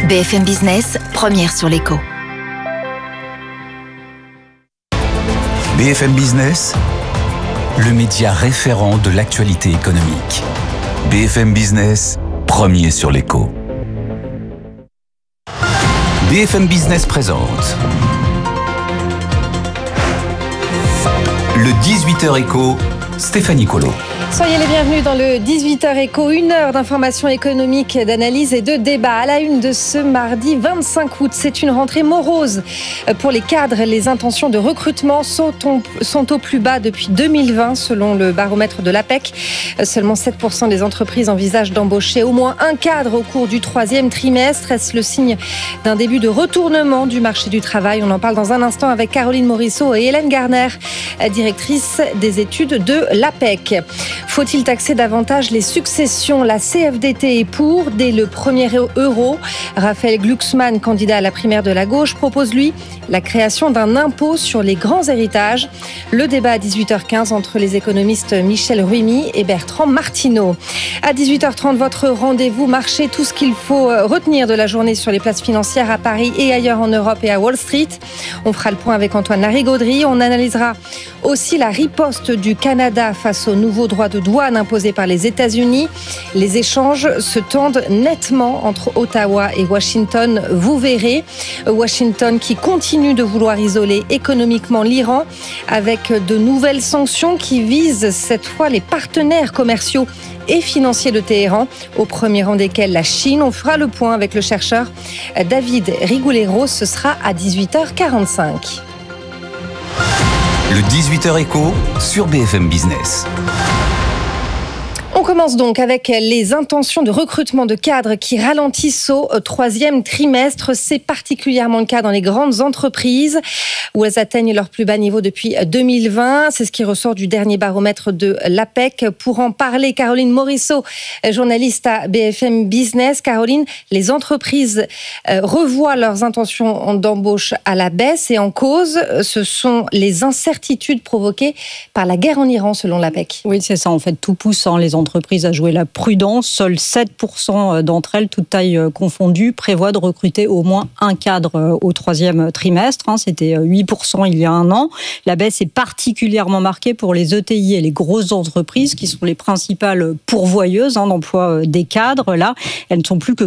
BFM Business, première sur l'écho. BFM Business, le média référent de l'actualité économique. BFM Business, premier sur l'écho. BFM Business présente le 18h écho, Stéphanie Colo. Soyez les bienvenus dans le 18h écho, 1 heure d'information économique, d'analyse et de débat. À la une de ce mardi 25 août, c'est une rentrée morose pour les cadres. Les intentions de recrutement sont au plus bas depuis 2020, selon le baromètre de l'APEC. Seulement 7% des entreprises envisagent d'embaucher au moins un cadre au cours du 3e trimestre. Est-ce le signe d'un début de retournement du marché du travail? On en parle dans un instant avec Caroline Morisseau et Hélène Garner, directrice des études de l'APEC. Faut-il taxer davantage les successions? La CFDT est pour. Dès le 1er euro, Raphaël Glucksmann, candidat à la primaire de la gauche, propose lui la création d'un impôt sur les grands héritages. Le débat à 18h15 entre les économistes Michel Ruimi et Bertrand Martineau. À 18h30, votre rendez-vous marché, tout ce qu'il faut retenir de la journée sur les places financières à Paris et ailleurs en Europe et à Wall Street. On fera le point avec Antoine Larigauderie. On analysera aussi la riposte du Canada face aux nouveaux droits de douane imposés par les États-Unis. Les échanges se tendent nettement entre Ottawa et Washington, vous verrez. Washington qui continue de vouloir isoler économiquement l'Iran avec de nouvelles sanctions qui visent cette fois les partenaires commerciaux et financiers de Téhéran, au premier rang desquels la Chine. On fera le point avec le chercheur David Rigouleiro, ce sera à 18h45. Le 18h écho sur BFM Business. On commence donc avec les intentions de recrutement de cadres qui ralentissent au 3e trimestre. C'est particulièrement le cas dans les grandes entreprises où elles atteignent leur plus bas niveau depuis 2020. C'est ce qui ressort du dernier baromètre de l'APEC. Pour en parler, Caroline Morisseau, journaliste à BFM Business. Caroline, les entreprises revoient leurs intentions d'embauche à la baisse et en cause, ce sont les incertitudes provoquées par la guerre en Iran, selon l'APEC. Oui, c'est ça. En fait, tout pousse les entreprises à jouer la prudence. Seuls 7% d'entre elles, toutes tailles confondues, prévoient de recruter au moins un cadre au 3e trimestre. C'était 8% il y a un an. La baisse est particulièrement marquée pour les ETI et les grosses entreprises qui sont les principales pourvoyeuses d'emploi des cadres. Là, elles ne sont plus que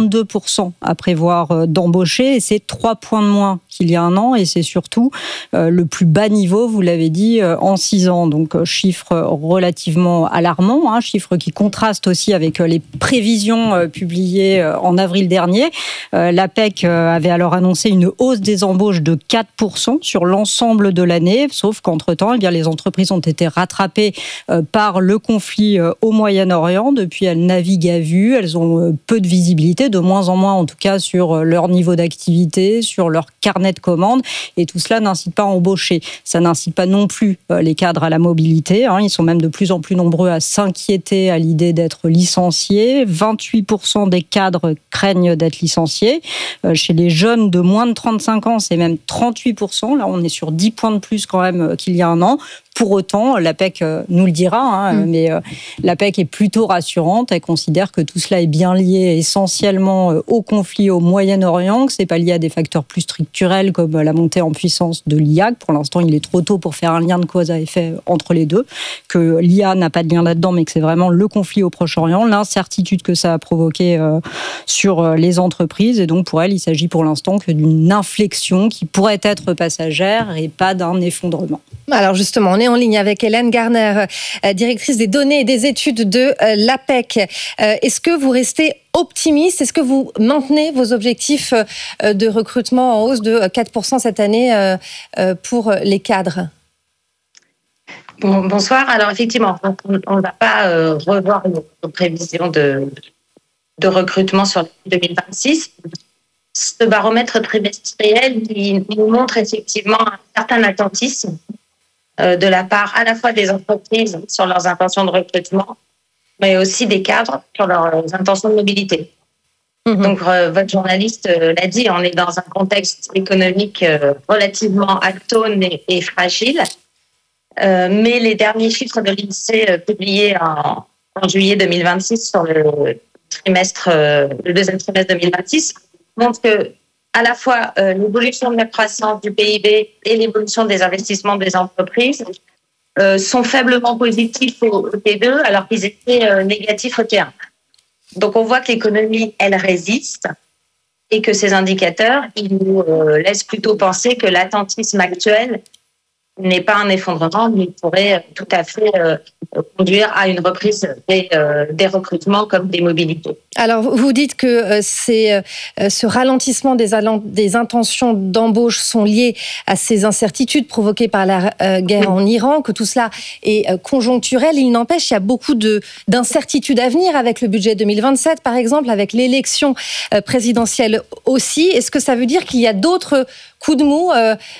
42% à prévoir d'embaucher et c'est 3 points de moins qu'il y a un an et c'est surtout le plus bas niveau, vous l'avez dit, en 6 ans. Donc, chiffre relativement alarmant, chiffre qui contraste aussi avec les prévisions publiées en avril dernier. L'APEC avait alors annoncé une hausse des embauches de 4% sur l'ensemble de l'année, sauf qu'entre-temps, les entreprises ont été rattrapées par le conflit au Moyen-Orient. Depuis, elles naviguent à vue, elles ont peu de visibilité, de moins en moins en tout cas sur leur niveau d'activité, sur leur carnet de commandes, et tout cela n'incite pas à embaucher. Ça n'incite pas non plus les cadres à la mobilité. Ils sont même de plus en plus nombreux à s'inquiéter à l'idée d'être licenciés. 28% des cadres craignent d'être licenciés. Chez les jeunes de moins de 35 ans, c'est même 38%. Là, on est sur 10 points de plus quand même qu'il y a un an. Pour autant, l'APEC nous le dira, mais l'APEC est plutôt rassurante. Elle considère que tout cela est bien lié essentiellement au conflit au Moyen-Orient, que ce n'est pas lié à des facteurs plus structurels comme la montée en puissance de l'IA. Pour l'instant, il est trop tôt pour faire un lien de cause à effet entre les deux, que l'IA n'a pas de lien là-dedans, mais que c'est vraiment le conflit au Proche-Orient, l'incertitude que ça a provoqué sur les entreprises. Et donc, pour elle, il s'agit pour l'instant que d'une inflexion qui pourrait être passagère et pas d'un effondrement. Alors justement, on est en ligne avec Hélène Garner, directrice des données et des études de l'APEC. Est-ce que vous restez optimiste? Est-ce que vous maintenez vos objectifs de recrutement en hausse de 4% cette année pour les cadres? Bonsoir. Alors effectivement, on ne va pas revoir nos prévisions de recrutement sur 2026. Ce baromètre trimestriel, il nous montre effectivement un certain attentisme de la part à la fois des entreprises sur leurs intentions de recrutement, mais aussi des cadres sur leurs intentions de mobilité. Donc, votre journaliste l'a dit, on est dans un contexte économique relativement atone et fragile, mais les derniers chiffres de l'INSEE publiés en juillet 2026 sur le 2e trimestre 2026 montrent que à la fois l'évolution de la croissance du PIB et l'évolution des investissements des entreprises sont faiblement positifs au T2 alors qu'ils étaient négatifs au T1. Donc on voit que l'économie, elle résiste et que ces indicateurs, ils nous laissent plutôt penser que l'attentisme actuel n'est pas un effondrement, mais il pourrait tout à fait conduire à une reprise des recrutements comme des mobilités. Alors, vous dites que ce ralentissement des intentions d'embauche sont liées à ces incertitudes provoquées par la guerre en Iran, que tout cela est conjoncturel. Il n'empêche, il y a beaucoup d'incertitudes à venir avec le budget 2027, par exemple, avec l'élection présidentielle aussi. Est-ce que ça veut dire qu'il y a d'autres coups de mou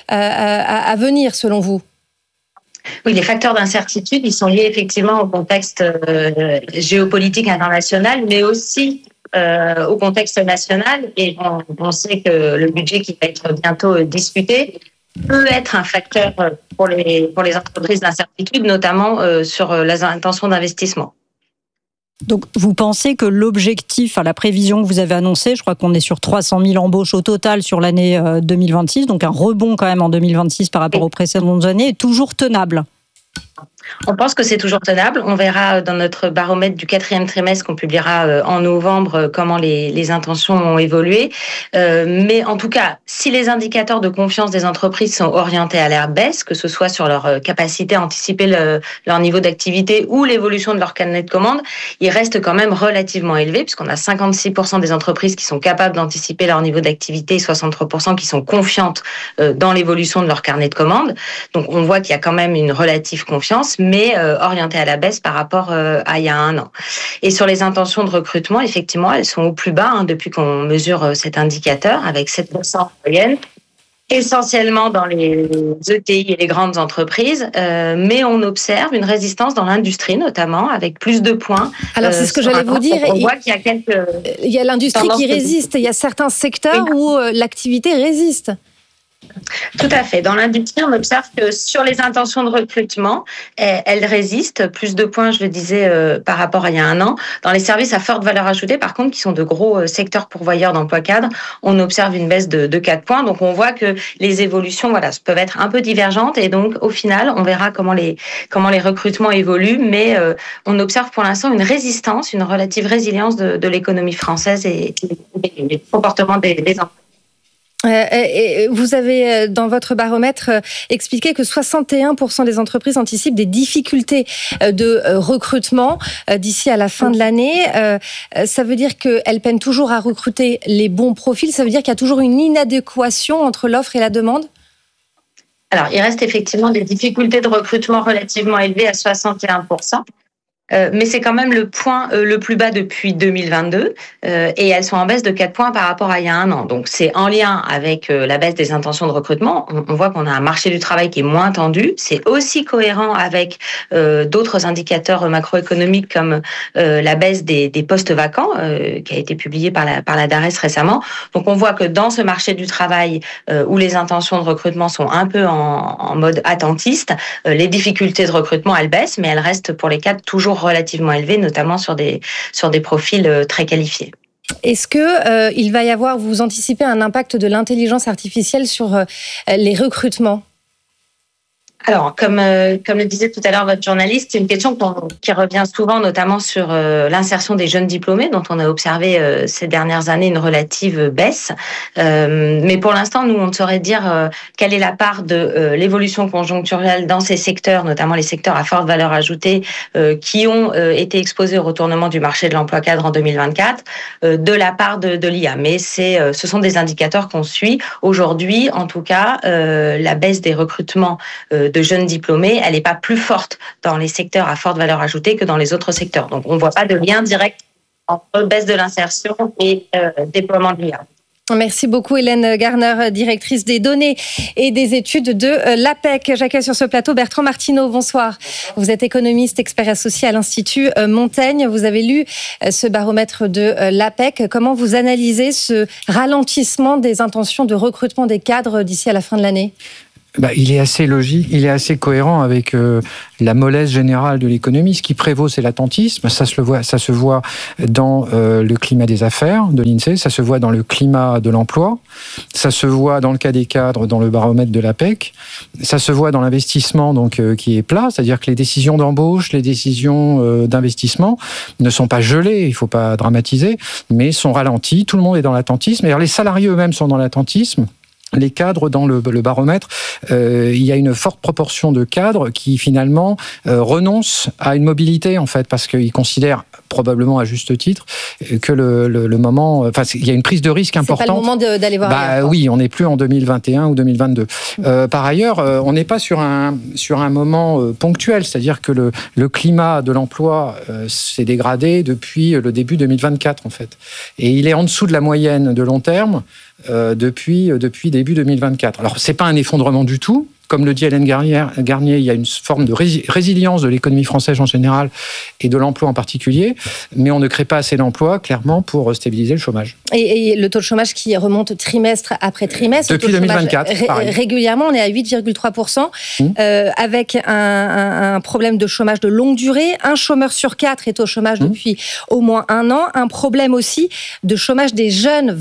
à venir, selon vous ? Oui, les facteurs d'incertitude, ils sont liés effectivement au contexte géopolitique international, mais aussi au contexte national. Et on sait que le budget qui va être bientôt discuté peut être un facteur pour les entreprises d'incertitude, notamment sur les intentions d'investissement. Donc, vous pensez que l'objectif, la prévision que vous avez annoncée, je crois qu'on est sur 300 000 embauches au total sur l'année 2026, donc un rebond quand même en 2026 par rapport aux précédentes années, est toujours tenable ? On pense que c'est toujours tenable. On verra dans notre baromètre du 4e trimestre qu'on publiera en novembre comment les intentions ont évolué. Mais en tout cas, si les indicateurs de confiance des entreprises sont orientés à la baisse, que ce soit sur leur capacité à anticiper leur niveau d'activité ou l'évolution de leur carnet de commandes, ils restent quand même relativement élevés puisqu'on a 56% des entreprises qui sont capables d'anticiper leur niveau d'activité et 63% qui sont confiantes dans l'évolution de leur carnet de commandes. Donc on voit qu'il y a quand même une relative confiance, mais orientée à la baisse par rapport à il y a un an. Et sur les intentions de recrutement, effectivement, elles sont au plus bas depuis qu'on mesure cet indicateur, avec 7% en moyenne, essentiellement dans les ETI et les grandes entreprises, mais on observe une résistance dans l'industrie, notamment, avec plus de points. Alors, c'est ce que j'allais vous dire. On voit qu'il y a quelques... Il y a l'industrie qui résiste. Il y a certains secteurs où l'activité résiste. Tout à fait. Dans l'industrie, on observe que sur les intentions de recrutement, elles résistent. Plus de points, je le disais, par rapport à il y a un an. Dans les services à forte valeur ajoutée, par contre, qui sont de gros secteurs pourvoyeurs d'emploi cadre, on observe une baisse de 4 points. Donc, on voit que les évolutions peuvent être un peu divergentes. Et donc, au final, on verra comment les recrutements évoluent. Mais on observe pour l'instant une résistance, une relative résilience de l'économie française et des comportements des emplois. Vous avez, dans votre baromètre, expliqué que 61% des entreprises anticipent des difficultés de recrutement d'ici à la fin de l'année. Ça veut dire qu'elles peinent toujours à recruter les bons profils. Ça veut dire qu'il y a toujours une inadéquation entre l'offre et la demande ? Alors, il reste effectivement des difficultés de recrutement relativement élevées à 61%. Mais c'est quand même le point le plus bas depuis 2022 et elles sont en baisse de 4 points par rapport à il y a un an. Donc c'est en lien avec la baisse des intentions de recrutement. On voit qu'on a un marché du travail qui est moins tendu. C'est aussi cohérent avec d'autres indicateurs macroéconomiques comme la baisse des postes vacants qui a été publiée par la DARES récemment. Donc on voit que dans ce marché du travail où les intentions de recrutement sont un peu en mode attentiste, les difficultés de recrutement elles baissent, mais elles restent pour les cadres toujours relativement élevés, notamment sur des profils très qualifiés. Est-ce que il va y avoir, vous anticipez un impact de l'intelligence artificielle sur les recrutements ? Alors, comme le disait tout à l'heure votre journaliste, c'est une question qui revient souvent, notamment sur l'insertion des jeunes diplômés, dont on a observé ces dernières années une relative baisse. Mais pour l'instant, nous, on ne saurait dire quelle est la part de l'évolution conjoncturelle dans ces secteurs, notamment les secteurs à forte valeur ajoutée, qui ont été exposés au retournement du marché de l'emploi cadre en 2024, de la part de l'IA. Mais ce sont des indicateurs qu'on suit. Aujourd'hui, en tout cas, la baisse des recrutements de jeunes diplômés, elle n'est pas plus forte dans les secteurs à forte valeur ajoutée que dans les autres secteurs. Donc, on ne voit pas de lien direct entre baisse de l'insertion et déploiement de l'IA. Merci beaucoup Hélène Garner, directrice des données et des études de l'APEC. J'accueille sur ce plateau Bertrand Martineau, bonsoir. Vous êtes économiste, expert associé à l'Institut Montaigne. Vous avez lu ce baromètre de l'APEC. Comment vous analysez ce ralentissement des intentions de recrutement des cadres d'ici à la fin de l'année ? Il est assez logique, il est assez cohérent avec la mollesse générale de l'économie. Ce qui prévaut, c'est l'attentisme. Ça se voit dans le climat des affaires de l'INSEE, ça se voit dans le climat de l'emploi, ça se voit dans le cas des cadres, dans le baromètre de l'APEC, ça se voit dans l'investissement qui est plat, c'est-à-dire que les décisions d'embauche, les décisions d'investissement ne sont pas gelées, il ne faut pas dramatiser, mais sont ralenties. Tout le monde est dans l'attentisme. D'ailleurs, les salariés eux-mêmes sont dans l'attentisme. Les cadres, dans le baromètre, il y a une forte proportion de cadres qui finalement renoncent à une mobilité, en fait, parce qu'ils considèrent, probablement à juste titre, que le moment... Enfin, il y a une prise de risque importante. C'est pas le moment d'aller voir ailleurs. Oui, on n'est plus en 2021 ou 2022. Par ailleurs, on n'est pas sur un moment ponctuel, c'est-à-dire que le climat de l'emploi s'est dégradé depuis le début 2024, en fait. Et il est en dessous de la moyenne de long terme depuis début 2024. Alors, c'est pas un effondrement du tout. Comme le dit Hélène Garnier, il y a une forme de résilience de l'économie française en général et de l'emploi en particulier, mais on ne crée pas assez d'emplois, clairement, pour stabiliser le chômage. Et le taux de chômage qui remonte trimestre après trimestre. Depuis 2024, pareil. Régulièrement, on est à 8,3%, avec un problème de chômage de longue durée. Un chômeur sur 4 est au chômage depuis au moins un an. Un problème aussi de chômage des jeunes,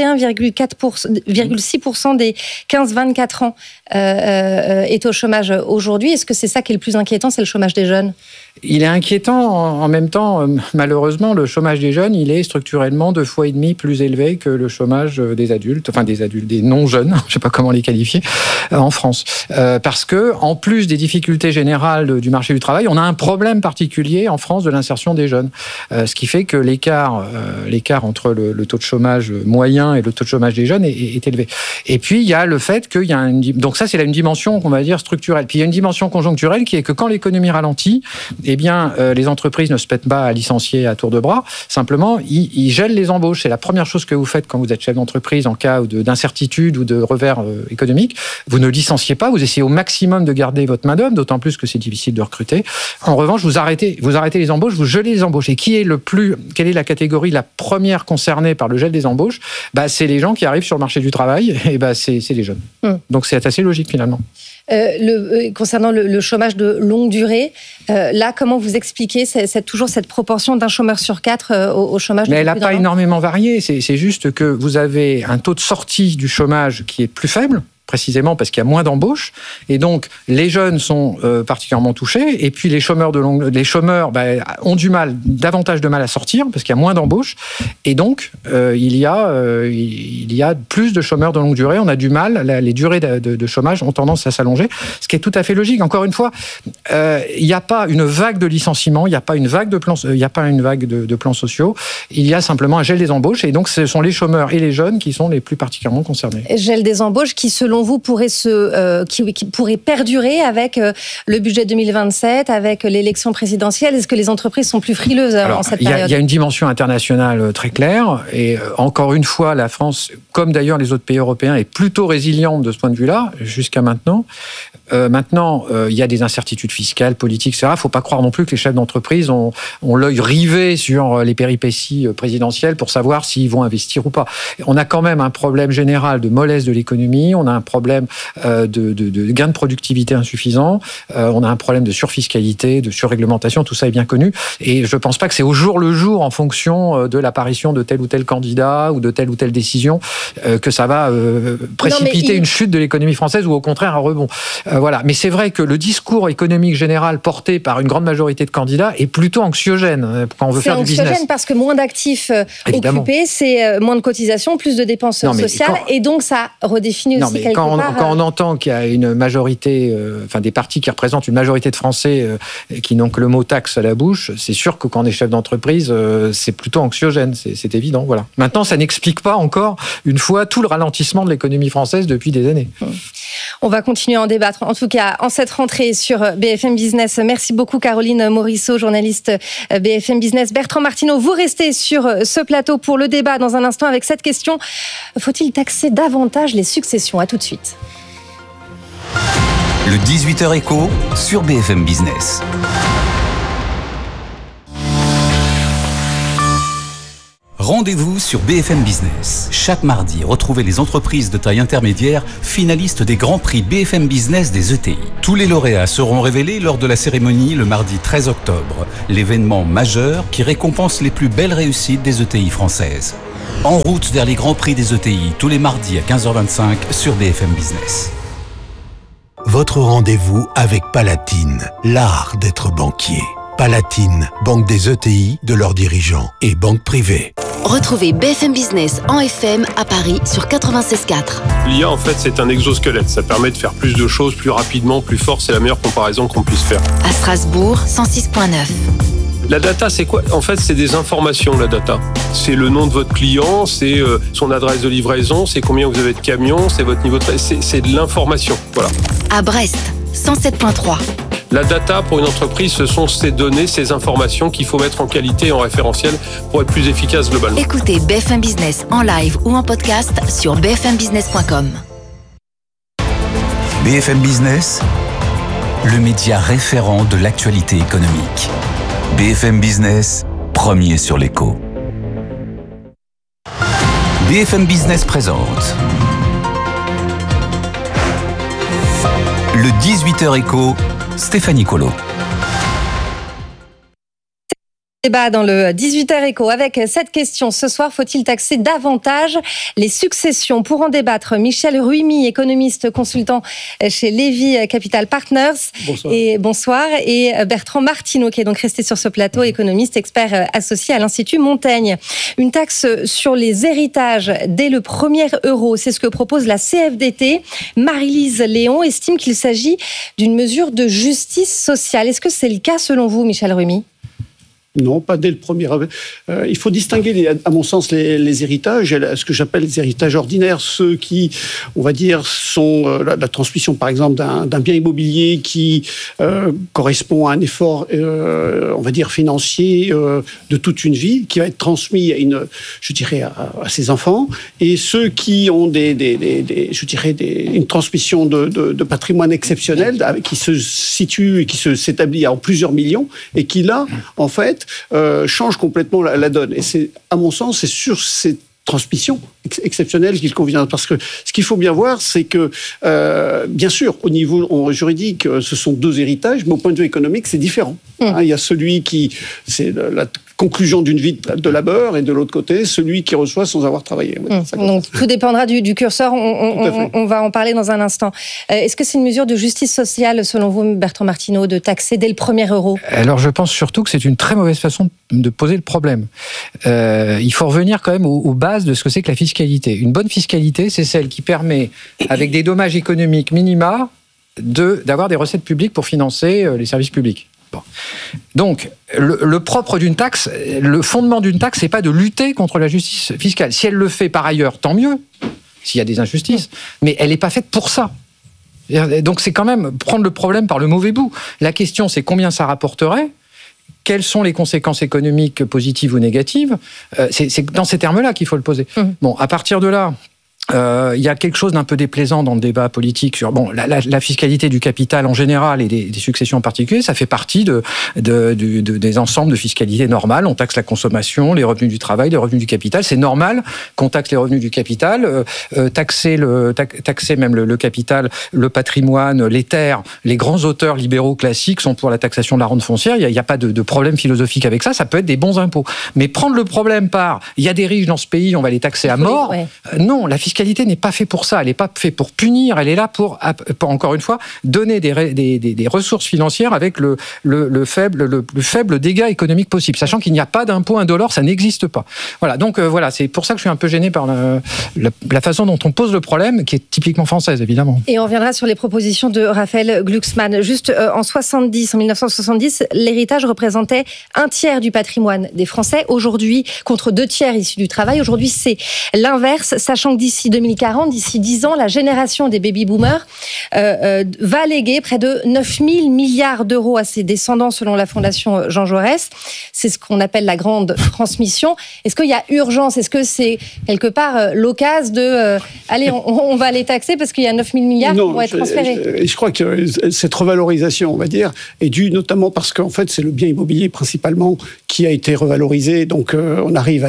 21,6% des 15-24 ans est au chômage aujourd'hui. Est-ce que c'est ça qui est le plus inquiétant, c'est le chômage des jeunes ? Il est inquiétant. En même temps, malheureusement, le chômage des jeunes, il est structurellement 2,5 fois plus élevé que le chômage des adultes, des non-jeunes, je ne sais pas comment les qualifier, en France. Parce que, en plus des difficultés générales du marché du travail, on a un problème particulier en France de l'insertion des jeunes. Ce qui fait que l'écart entre le taux de chômage moyen et le taux de chômage des jeunes est élevé. Et puis, il y a le fait qu'il y a donc ça, c'est une dimension qu'on va dire structurelle. Puis il y a une dimension conjoncturelle qui est que quand l'économie ralentit, les entreprises ne se mettent pas à licencier à tour de bras. Simplement, ils gèlent les embauches. C'est la première chose que vous faites quand vous êtes chef d'entreprise en cas d'incertitude ou de revers économique. Vous ne licenciez pas, vous essayez au maximum de garder votre main-d'œuvre, d'autant plus que c'est difficile de recruter. En revanche, vous arrêtez les embauches, vous gelez les embauches. Et quelle est la catégorie la première concernée par le gel des embauches ? C'est les gens qui arrivent sur le marché du travail, et c'est les jeunes. Donc c'est assez logique finalement. Concernant le chômage de longue durée, là, comment vous expliquez toujours cette proportion d'un chômeur sur 4 au chômage de longue durée ? Mais elle n'a pas énormément varié, c'est juste que vous avez un taux de sortie du chômage qui est plus faible, précisément parce qu'il y a moins d'embauches, et donc les jeunes sont particulièrement touchés, et puis les chômeurs ont davantage de mal à sortir parce qu'il y a moins d'embauches, et donc il y a plus de chômeurs de longue durée. On a du mal, les durées de chômage ont tendance à s'allonger, ce qui est tout à fait logique. Encore une fois, il n'y a pas une vague de licenciements, il n'y a pas une vague de plans sociaux, il y a simplement un gel des embauches, et donc ce sont les chômeurs et les jeunes qui sont les plus particulièrement concernés. Gel des embauches qui, selon vous, pourrait perdurer avec le budget 2027, avec l'élection présidentielle. Est-ce que les entreprises sont plus frileuses en cette période ? Il y a une dimension internationale très claire, et encore une fois, la France, comme d'ailleurs les autres pays européens, est plutôt résiliente de ce point de vue-là, jusqu'à maintenant. Maintenant, il y a des incertitudes fiscales, politiques, etc. Il ne faut pas croire non plus que les chefs d'entreprise ont l'œil rivé sur les péripéties présidentielles pour savoir s'ils vont investir ou pas. On a quand même un problème général de mollesse de l'économie, on a un problème de gain de productivité insuffisant, on a un problème de surfiscalité, de surréglementation, tout ça est bien connu. Et je ne pense pas que c'est au jour le jour, en fonction de l'apparition de tel ou tel candidat ou de telle ou telle décision, que ça va précipiter une chute de l'économie française ou au contraire un rebond. Voilà. Mais c'est vrai que le discours économique général porté par une grande majorité de candidats est plutôt anxiogène quand on veut faire du business. C'est anxiogène parce que moins d'actifs occupés, c'est moins de cotisations, plus de dépenses sociales, et donc ça redéfinit aussi quelque part... Quand on entend qu'il y a une majorité, des partis qui représentent une majorité de Français qui n'ont que le mot taxe à la bouche, c'est sûr que quand on est chef d'entreprise, c'est plutôt anxiogène, c'est évident. Voilà. Maintenant, ça n'explique pas encore une fois tout le ralentissement de l'économie française depuis des années. On va continuer à en débattre. En tout cas, en cette rentrée sur BFM Business, merci beaucoup Caroline Morisseau, journaliste BFM Business. Bertrand Martineau, vous restez sur ce plateau pour le débat dans un instant avec cette question. Faut-il taxer davantage les successions ? À tout de suite. Le 18h Écho sur BFM Business. Rendez-vous sur BFM Business. Chaque mardi, retrouvez les entreprises de taille intermédiaire finalistes des grands prix BFM Business des ETI. Tous les lauréats seront révélés lors de la cérémonie le mardi 13 octobre, l'événement majeur qui récompense les plus belles réussites des ETI françaises. En route vers les grands prix des ETI, tous les mardis à 15h25 sur BFM Business. Votre rendez-vous avec Palatine, l'art d'être banquier. Palatine, banque des ETI, de leurs dirigeants et banque privée. Retrouvez BFM Business en FM à Paris sur 96.4. L'IA, en fait, c'est un exosquelette. Ça permet de faire plus de choses, plus rapidement, plus fort. C'est la meilleure comparaison qu'on puisse faire. À Strasbourg, 106.9. La data, c'est quoi ? En fait, c'est des informations, la data. C'est le nom de votre client, c'est son adresse de livraison, c'est combien vous avez de camions, c'est votre niveau de... C'est de l'information, voilà. À Brest, 107.3. La data, pour une entreprise, ce sont ces données, ces informations qu'il faut mettre en qualité et en référentiel pour être plus efficace globalement. Écoutez BFM Business en live ou en podcast sur bfmbusiness.com. BFM Business, le média référent de l'actualité économique. BFM Business, premier sur l'écho. BFM Business présente le 18h écho, Stéphanie Colo. Débat dans le 18h écho avec cette question. Ce soir, faut-il taxer davantage les successions ? Pour en débattre, Michel Ruimi, économiste consultant chez Lévy Capital Partners. Bonsoir. Et Bertrand Martineau, qui est donc resté sur ce plateau, économiste, expert associé à l'Institut Montaigne. Une taxe sur les héritages dès le premier euro, c'est ce que propose la CFDT. Marie-Lise Léon estime qu'il s'agit d'une mesure de justice sociale. Est-ce que c'est le cas selon vous, Michel Ruimi ? Non, pas dès le premier. Il faut distinguer, à mon sens, les héritages, ce que j'appelle les héritages ordinaires, ceux qui, on va dire, sont la transmission, par exemple, d'un bien immobilier qui correspond à un effort, on va dire, financier de toute une vie, qui va être transmis à ses enfants, et ceux qui ont une transmission de patrimoine exceptionnel, qui se situe et qui s'établit en plusieurs millions, et qui là, en fait, change complètement la donne. Et c'est, à mon sens, c'est sur ces transmissions exceptionnelles qu'il convient. Parce que ce qu'il faut bien voir, c'est que, bien sûr, au niveau juridique, ce sont deux héritages, mais au point de vue économique, c'est différent. Il y a celui c'est la conclusion d'une vie de labeur, et de l'autre côté, celui qui reçoit sans avoir travaillé. Donc, tout dépendra du curseur. On va en parler dans un instant. Est-ce que c'est une mesure de justice sociale, selon vous, Bertrand Martineau, de taxer dès le premier euro ? Alors, je pense surtout que c'est une très mauvaise façon de poser le problème. Il faut revenir quand même aux bases de ce que c'est que la fiscalité. Une bonne fiscalité, c'est celle qui permet, avec des dommages économiques minima, d'avoir des recettes publiques pour financer les services publics. Bon. Donc, le propre d'une taxe, le fondement d'une taxe, c'est pas de lutter contre la justice fiscale. Si elle le fait par ailleurs, tant mieux, s'il y a des injustices, mais elle n'est pas faite pour ça. Donc, c'est quand même prendre le problème par le mauvais bout. La question, c'est combien ça rapporterait ? Quelles sont les conséquences économiques positives ou négatives ? C'est dans ces termes-là qu'il faut le poser. Bon, à partir de là, il y a quelque chose d'un peu déplaisant dans le débat politique sur la fiscalité du capital en général et des successions en particulier. Ça fait partie des ensembles de fiscalité normales. On taxe la consommation, les revenus du travail, les revenus du capital. C'est normal qu'on taxe les revenus du capital, taxer même le capital, le patrimoine, les terres. Les grands auteurs libéraux classiques sont pour la taxation de la rente foncière. Il n'y a pas de problème philosophique avec ça. Ça peut être des bons impôts. Mais prendre le problème il y a des riches dans ce pays, on va les taxer à mort. Non, la fiscalité n'est pas faite pour ça. Elle n'est pas faite pour punir. Elle est là pour encore une fois, donner des ressources financières avec le plus faible dégât économique possible. Sachant qu'il n'y a pas d'impôt indolore, ça n'existe pas. Voilà. Donc c'est pour ça que je suis un peu gêné par la façon dont on pose le problème, qui est typiquement française, évidemment. Et on reviendra sur les propositions de Raphaël Glucksmann. Juste en 1970, l'héritage représentait 1/3 du patrimoine des Français. Aujourd'hui, contre 2/3 issus du travail. Aujourd'hui, c'est l'inverse, sachant que d'ici 2040, d'ici 10 ans, la génération des baby-boomers va léguer près de 9 000 milliards d'euros à ses descendants, selon la Fondation Jean Jaurès. C'est ce qu'on appelle la grande transmission. Est-ce qu'il y a urgence ? Est-ce que c'est quelque part l'occasion de allez, on va les taxer parce qu'il y a 9 000 milliards qui vont être transférés. Je crois que cette revalorisation, on va dire, est due notamment parce qu'en fait, c'est le bien immobilier principalement qui a été revalorisé. Donc, on arrive à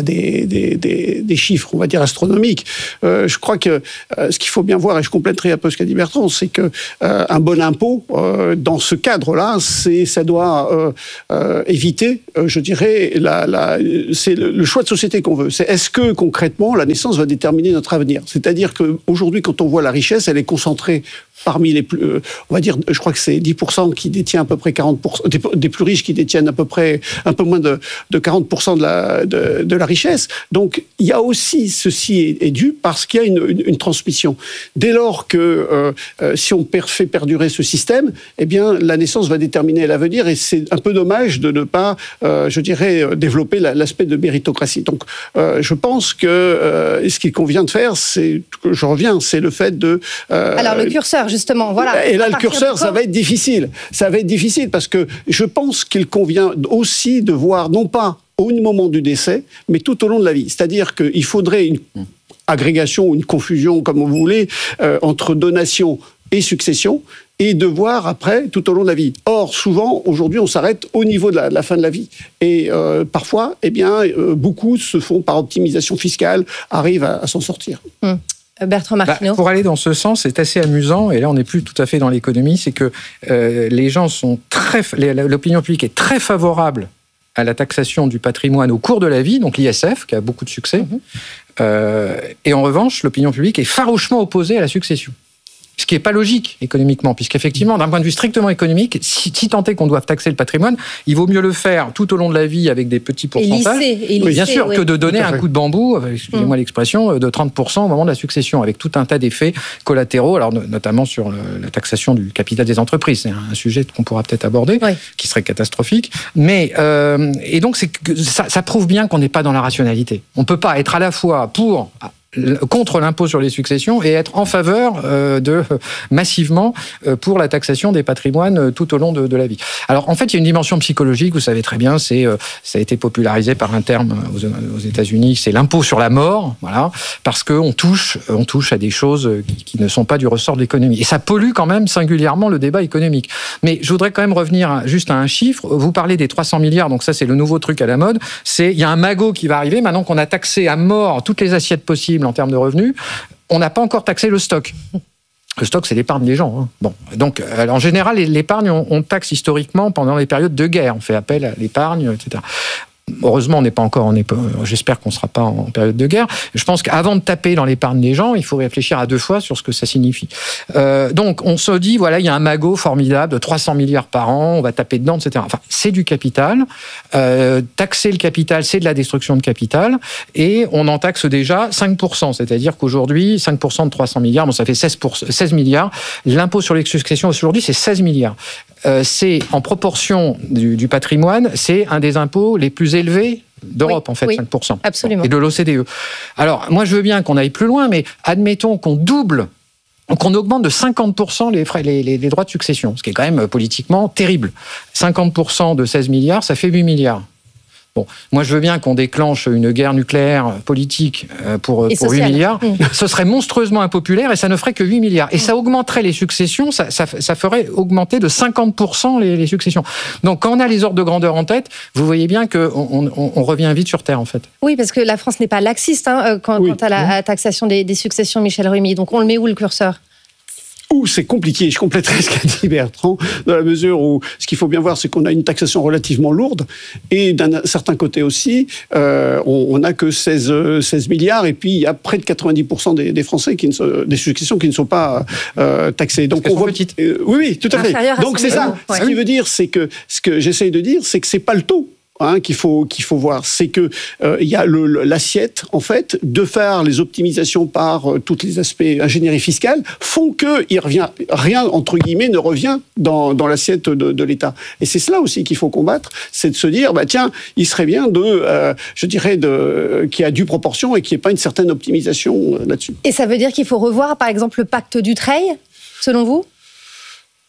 des chiffres, on va dire, astronomiques. Je crois que ce qu'il faut bien voir, et je compléterai un peu ce qu'a dit Bertrand, c'est que un bon impôt, dans ce cadre-là, ça doit éviter, je dirais, c'est le choix de société qu'on veut. C'est est-ce que concrètement la naissance va déterminer notre avenir ? C'est-à-dire qu'aujourd'hui, quand on voit la richesse, elle est concentrée parmi les plus, on va dire, je crois que c'est 10% qui détient à peu près 40%, des plus riches qui détiennent à peu près un peu moins de 40% de la richesse. Donc, il y a aussi, ceci est dû parce qu'il y a une transmission. Dès lors que, si on fait perdurer ce système, eh bien, la naissance va déterminer l'avenir et c'est un peu dommage de ne pas, je dirais, développer l'aspect de méritocratie. Donc, je pense que ce qu'il convient de faire, c'est le fait de... Alors, le curseur, justement, voilà. Et là, le curseur, ça va être difficile. Ça va être difficile parce que je pense qu'il convient aussi de voir, non pas au moment du décès, mais tout au long de la vie. C'est-à-dire qu'il faudrait une agrégation, une confusion, comme vous voulez, entre donation et succession, et de voir après, tout au long de la vie. Or, souvent, aujourd'hui, on s'arrête au niveau de la fin de la vie. Et parfois, eh bien, beaucoup se font, par optimisation fiscale, arrivent à s'en sortir. Bertrand Martineau. Pour aller dans ce sens, c'est assez amusant, et là on n'est plus tout à fait dans l'économie, c'est que les gens sont l'opinion publique est très favorable à la taxation du patrimoine au cours de la vie, donc l'ISF, qui a beaucoup de succès, et en revanche, l'opinion publique est farouchement opposée à la succession. Ce qui n'est pas logique économiquement, puisqu'effectivement, d'un point de vue strictement économique, si tant est qu'on doive taxer le patrimoine, il vaut mieux le faire tout au long de la vie avec des petits pourcentages, bien sûr, que de donner un coup de bambou, excusez-moi l'expression, de 30% au moment de la succession, avec tout un tas d'effets collatéraux, alors notamment sur la taxation du capital des entreprises. C'est un sujet qu'on pourra peut-être aborder, qui serait catastrophique. Mais, et donc, ça prouve bien qu'on n'est pas dans la rationalité. On ne peut pas être à la fois contre l'impôt sur les successions et être en faveur massivement pour la taxation des patrimoines tout au long de la vie. Alors en fait, il y a une dimension psychologique, vous savez très bien, ça a été popularisé par un terme aux États-Unis, c'est l'impôt sur la mort, voilà, parce qu'on touche à des choses qui ne sont pas du ressort de l'économie. Et ça pollue quand même singulièrement le débat économique. Mais je voudrais quand même revenir juste à un chiffre. Vous parlez des 300 milliards, donc ça c'est le nouveau truc à la mode. Il y a un magot qui va arriver, maintenant qu'on a taxé à mort toutes les assiettes possibles en termes de revenus, on n'a pas encore taxé le stock. Le stock, c'est l'épargne des gens. Bon, donc, en général, l'épargne, on taxe historiquement pendant les périodes de guerre. On fait appel à l'épargne, etc. Heureusement, j'espère qu'on ne sera pas en période de guerre. Je pense qu'avant de taper dans l'épargne des gens, il faut réfléchir à deux fois sur ce que ça signifie. Donc, on se dit, voilà, il y a un magot formidable de 300 milliards par an, on va taper dedans, etc. Enfin, c'est du capital. Taxer le capital, c'est de la destruction de capital. Et on en taxe déjà 5%. C'est-à-dire qu'aujourd'hui, 5% de 300 milliards, ça fait 16 milliards. L'impôt sur les successions, aujourd'hui, c'est 16 milliards. C'est en proportion du patrimoine, c'est un des impôts les plus élevés d'Europe, en fait, 5%. Absolument. Et de l'OCDE. Alors, moi, je veux bien qu'on aille plus loin, mais admettons qu'on qu'on augmente de 50% les droits de succession, ce qui est quand même politiquement terrible. 50% de 16 milliards, ça fait 8 milliards. Bon, moi je veux bien qu'on déclenche une guerre nucléaire politique pour 8 milliards. Ce serait monstrueusement impopulaire et ça ne ferait que 8 milliards. Et ça augmenterait les successions, ça ferait augmenter de 50% les successions. Donc quand on a les ordres de grandeur en tête, vous voyez bien qu'on revient vite sur Terre en fait. Oui, parce que la France n'est pas laxiste quant à la taxation des successions, Michel Remy. Donc on le met où le curseur ? C'est compliqué, je compléterai ce qu'a dit Bertrand, dans la mesure où ce qu'il faut bien voir, c'est qu'on a une taxation relativement lourde, et d'un certain côté aussi, on n'a que 16 milliards, et puis il y a près de 90% des Français, des successions qui ne sont pas taxées. Donc on voit petites. Oui, tout à fait. Donc c'est ça. Ce qui veut dire, c'est que ce que j'essaye de dire, c'est que c'est pas le taux. Qu'il faut voir, c'est que il y a l'assiette, en fait, de faire les optimisations par tous les aspects ingénierie fiscale, font que rien entre guillemets ne revient dans l'assiette de l'État. Et c'est cela aussi qu'il faut combattre, c'est de se dire, tiens, il serait bien qu'il y ait due proportion et qu'il n'y ait pas une certaine optimisation là-dessus. Et ça veut dire qu'il faut revoir, par exemple, le pacte Dutreil, selon vous ?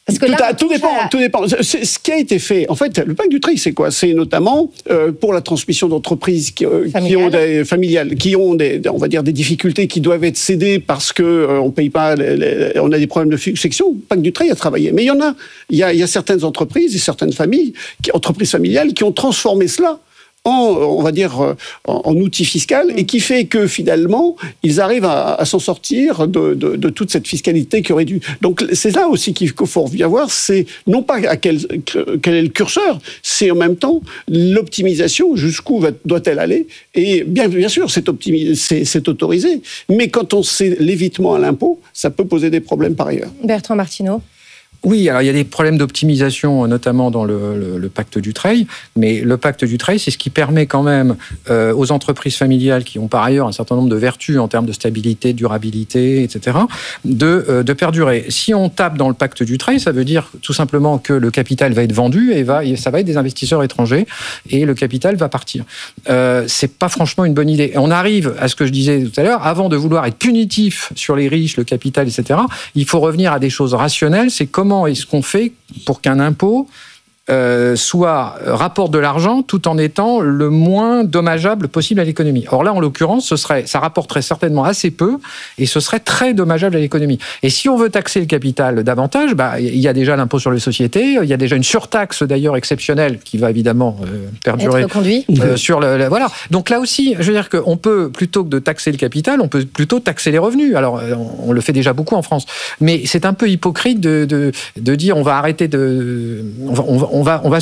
Parce que tout dépend. Ce qui a été fait, en fait, le pacte Dutreil, c'est quoi? C'est notamment pour la transmission d'entreprises qui ont on va dire, des difficultés qui doivent être cédées parce que on paye pas, on a des problèmes de succession. Le pacte Dutreil a travaillé, mais il y a certaines entreprises et certaines familles, entreprises familiales, qui ont transformé cela on va dire, en outil fiscal, et qui fait que finalement, ils arrivent à s'en sortir de toute cette fiscalité qui aurait dû. Donc c'est là aussi qu'il faut bien voir, c'est non pas quel est le curseur, c'est en même temps l'optimisation, jusqu'où doit-elle aller. Et bien sûr, c'est autorisé, mais quand on sait l'évitement à l'impôt, ça peut poser des problèmes par ailleurs. Bertrand Martineau. Oui, alors il y a des problèmes d'optimisation, notamment dans le pacte Dutreil, mais le pacte Dutreil, c'est ce qui permet quand même aux entreprises familiales qui ont par ailleurs un certain nombre de vertus en termes de stabilité, de durabilité, etc., de perdurer. Si on tape dans le pacte Dutreil, ça veut dire tout simplement que le capital va être vendu et ça va être des investisseurs étrangers et le capital va partir. C'est pas franchement une bonne idée. On arrive à ce que je disais tout à l'heure, avant de vouloir être punitif sur les riches, le capital, etc., il faut revenir à des choses rationnelles, c'est comment est-ce qu'on fait pour qu'un impôt rapporte de l'argent tout en étant le moins dommageable possible à l'économie. Or là, en l'occurrence, ça rapporterait certainement assez peu et ce serait très dommageable à l'économie. Et si on veut taxer le capital davantage, il y a déjà l'impôt sur les sociétés, il y a déjà une surtaxe d'ailleurs exceptionnelle qui va évidemment perdurer. Être conduit. Voilà. Donc là aussi, je veux dire qu'on peut, plutôt que de taxer le capital, on peut plutôt taxer les revenus. Alors, on le fait déjà beaucoup en France. Mais c'est un peu hypocrite de dire on va arrêter on va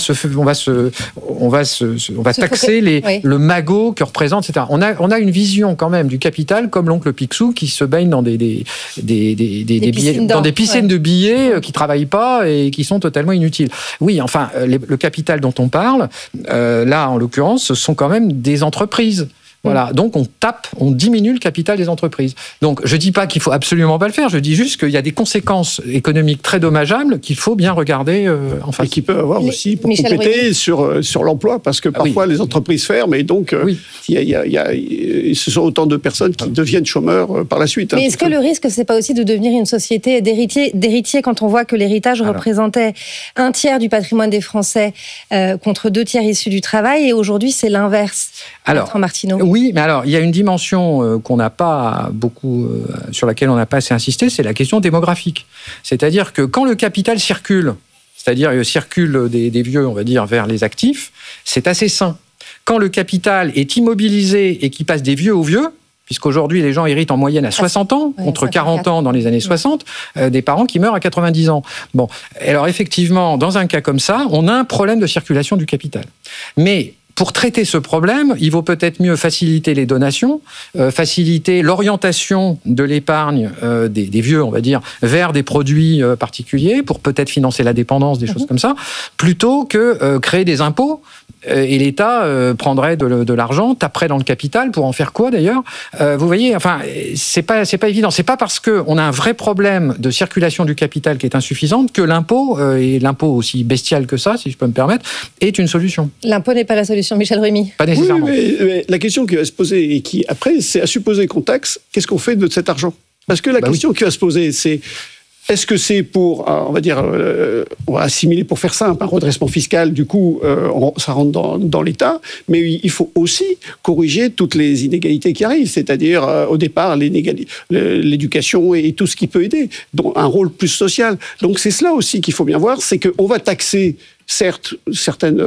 taxer le magot que représente, etc. On a une vision quand même du capital comme l'oncle Picsou qui se baigne dans des piscines de billets qui travaillent pas et qui sont totalement inutiles. Oui, enfin, le capital dont on parle, là en l'occurrence, ce sont quand même des entreprises. Voilà, donc on diminue le capital des entreprises. Donc je dis pas qu'il faut absolument pas le faire, je dis juste qu'il y a des conséquences économiques très dommageables qu'il faut bien regarder en face. Et qui peut avoir aussi pour compléter sur l'emploi, parce que parfois les entreprises ferment et donc ce sont autant de personnes qui deviennent chômeurs par la suite. Mais est-ce que le risque, c'est pas aussi de devenir une société d'héritiers quand on voit que l'héritage représentait 1/3 du patrimoine des Français contre 2/3 issus du travail, et aujourd'hui c'est l'inverse? Alors, Martineau. Oui, mais alors il y a une dimension qu'on n'a pas beaucoup, sur laquelle on n'a pas assez insisté, c'est la question démographique. C'est-à-dire que quand le capital circule, c'est-à-dire il circule des vieux, on va dire, vers les actifs, c'est assez sain. Quand le capital est immobilisé et qu'il passe des vieux aux vieux, puisqu'aujourd'hui les gens héritent en moyenne à 60 ans, contre 40 ans dans les années 60, des parents qui meurent à 90 ans. Bon, alors effectivement, dans un cas comme ça, on a un problème de circulation du capital. Mais pour traiter ce problème, il vaut peut-être mieux faciliter les donations, faciliter l'orientation de l'épargne des vieux, on va dire, vers des produits particuliers, pour peut-être financer la dépendance, des choses comme ça, plutôt que créer des impôts. Et l'État prendrait de l'argent, taperait dans le capital, pour en faire quoi d'ailleurs? Vous voyez, enfin, c'est pas évident. C'est pas parce qu'on a un vrai problème de circulation du capital qui est insuffisante que l'impôt, et l'impôt aussi bestial que ça, si je peux me permettre, est une solution. L'impôt n'est pas la solution, Michel Remy. Pas nécessairement. Oui, mais la question qui va se poser, et qui après, c'est à supposer qu'on taxe, qu'est-ce qu'on fait de cet argent? Parce que la question qui va se poser, c'est: est-ce que c'est pour, on va dire, on va assimiler pour faire simple, un redressement fiscal, du coup, ça rentre dans l'État, mais il faut aussi corriger toutes les inégalités qui arrivent, c'est-à-dire, au départ, l'éducation et tout ce qui peut aider, dont un rôle plus social. Donc c'est cela aussi qu'il faut bien voir, c'est qu'on va taxer, certes, certaines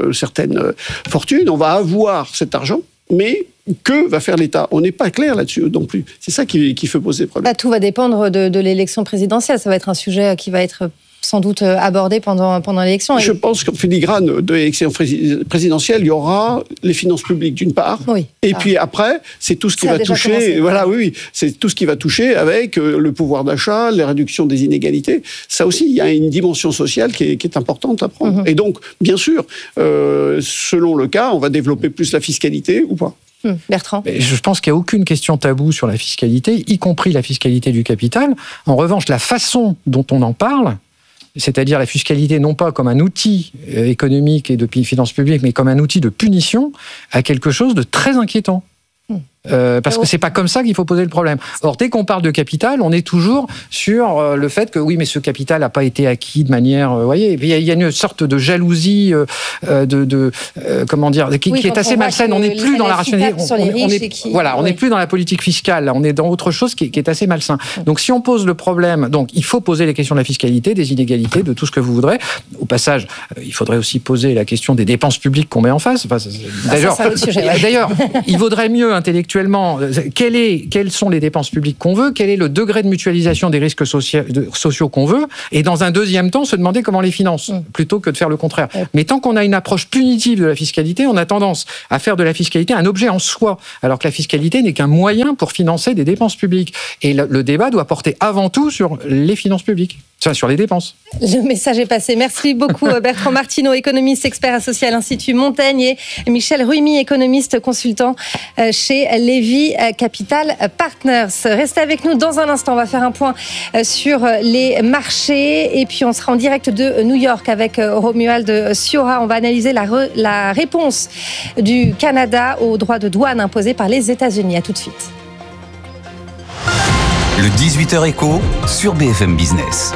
fortunes, on va avoir cet argent, mais que va faire l'État? On n'est pas clair là-dessus non plus. C'est ça qui fait poser problème. Tout va dépendre de l'élection présidentielle. Ça va être un sujet qui va être sans doute abordé pendant l'élection. Je pense qu'en filigrane de l'élection présidentielle, il y aura les finances publiques d'une part, et puis après, c'est tout ce qui va toucher. Voilà, c'est tout ce qui va toucher avec le pouvoir d'achat, la réduction des inégalités. Ça aussi, il y a une dimension sociale qui est importante à prendre. Et donc, bien sûr, selon le cas, on va développer plus la fiscalité ou pas. Bertrand. Je pense qu'il n'y a aucune question taboue sur la fiscalité, y compris la fiscalité du capital. En revanche, la façon dont on en parle, c'est-à-dire la fiscalité non pas comme un outil économique et de finances publiques, mais comme un outil de punition, a quelque chose de très inquiétant. parce que c'est pas comme ça qu'il faut poser le problème. Or, dès qu'on parle de capital, on est toujours sur le fait que oui, mais ce capital n'a pas été acquis de manière, voyez, il y a une sorte de jalousie, comment dire, qui est assez malsaine. On n'est plus dans la rationalité. On n'est plus dans la politique fiscale. Là, on est dans autre chose qui est assez malsain. Donc, si on pose le problème, donc il faut poser les questions de la fiscalité, des inégalités, de tout ce que vous voudrez. Au passage, il faudrait aussi poser la question des dépenses publiques qu'on met en face. Enfin, d'ailleurs, il vaudrait mieux intellectuellement quelles sont les dépenses publiques qu'on veut, quel est le degré de mutualisation des risques sociaux qu'on veut, et dans un deuxième temps, se demander comment on les finance, plutôt que de faire le contraire. Mais tant qu'on a une approche punitive de la fiscalité, on a tendance à faire de la fiscalité un objet en soi, alors que la fiscalité n'est qu'un moyen pour financer des dépenses publiques. Et le débat doit porter avant tout sur les finances publiques, sur les dépenses. Le message est passé. Merci beaucoup Bertrand Martineau, économiste, expert associé à l'Institut Montaigne, et Michel Ruimi, économiste consultant chez Lévy Capital Partners. Restez avec nous dans un instant. On va faire un point sur les marchés et puis on sera en direct de New York avec Romuald Siora. On va analyser la réponse du Canada aux droits de douane imposés par les États-Unis. À tout de suite. Le 18h Éco sur BFM Business.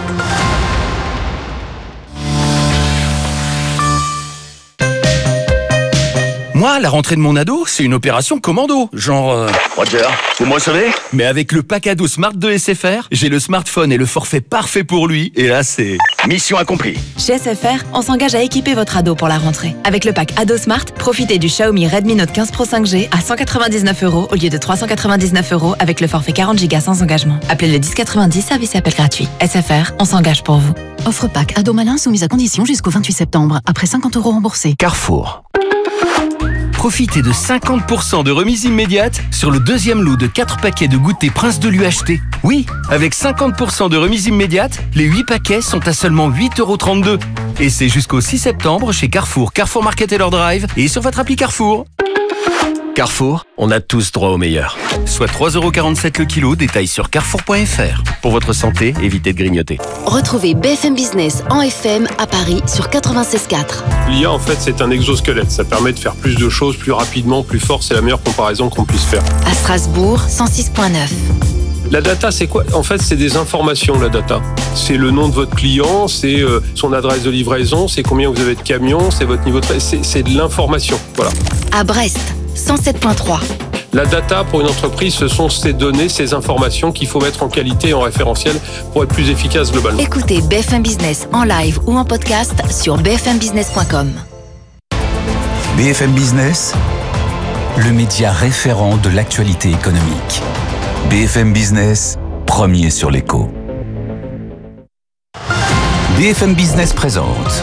Moi, la rentrée de mon ado, c'est une opération commando. Genre... Roger, vous me recevez ? Mais avec le pack ado Smart de SFR, j'ai le smartphone et le forfait parfait pour lui. Et là, c'est... Mission accomplie. Chez SFR, on s'engage à équiper votre ado pour la rentrée. Avec le pack ado Smart, profitez du Xiaomi Redmi Note 15 Pro 5G à 199 € au lieu de 399 € avec le forfait 40 Go sans engagement. Appelez le 1090, service et appel gratuit. SFR, on s'engage pour vous. Offre pack ado malin soumise à condition jusqu'au 28 septembre. Après 50 € remboursés. Carrefour. Profitez de 50% de remise immédiate sur le deuxième lot de 4 paquets de goûter Prince de l'UHT. Oui, avec 50% de remise immédiate, les 8 paquets sont à seulement 8,32 €. Et c'est jusqu'au 6 septembre chez Carrefour, Carrefour Market et leur drive et sur votre appli Carrefour. Carrefour, on a tous droit au meilleur. Soit 3,47 € le kilo, détail sur carrefour.fr. Pour votre santé, évitez de grignoter. Retrouvez BFM Business en FM à Paris sur 96.4. L'IA, en fait, c'est un exosquelette. Ça permet de faire plus de choses plus rapidement, plus fort. C'est la meilleure comparaison qu'on puisse faire. À Strasbourg, 106.9. La data, c'est quoi ? En fait, c'est des informations, la data. C'est le nom de votre client, c'est son adresse de livraison, c'est combien vous avez de camions, c'est votre niveau de... C'est de l'information, voilà. À Brest, 107.3. La data, pour une entreprise, ce sont ces données, ces informations qu'il faut mettre en qualité et en référentiel pour être plus efficace globalement. Écoutez BFM Business en live ou en podcast sur bfmbusiness.com. BFM Business, le média référent de l'actualité économique. BFM Business, premier sur l'écho. BFM Business présente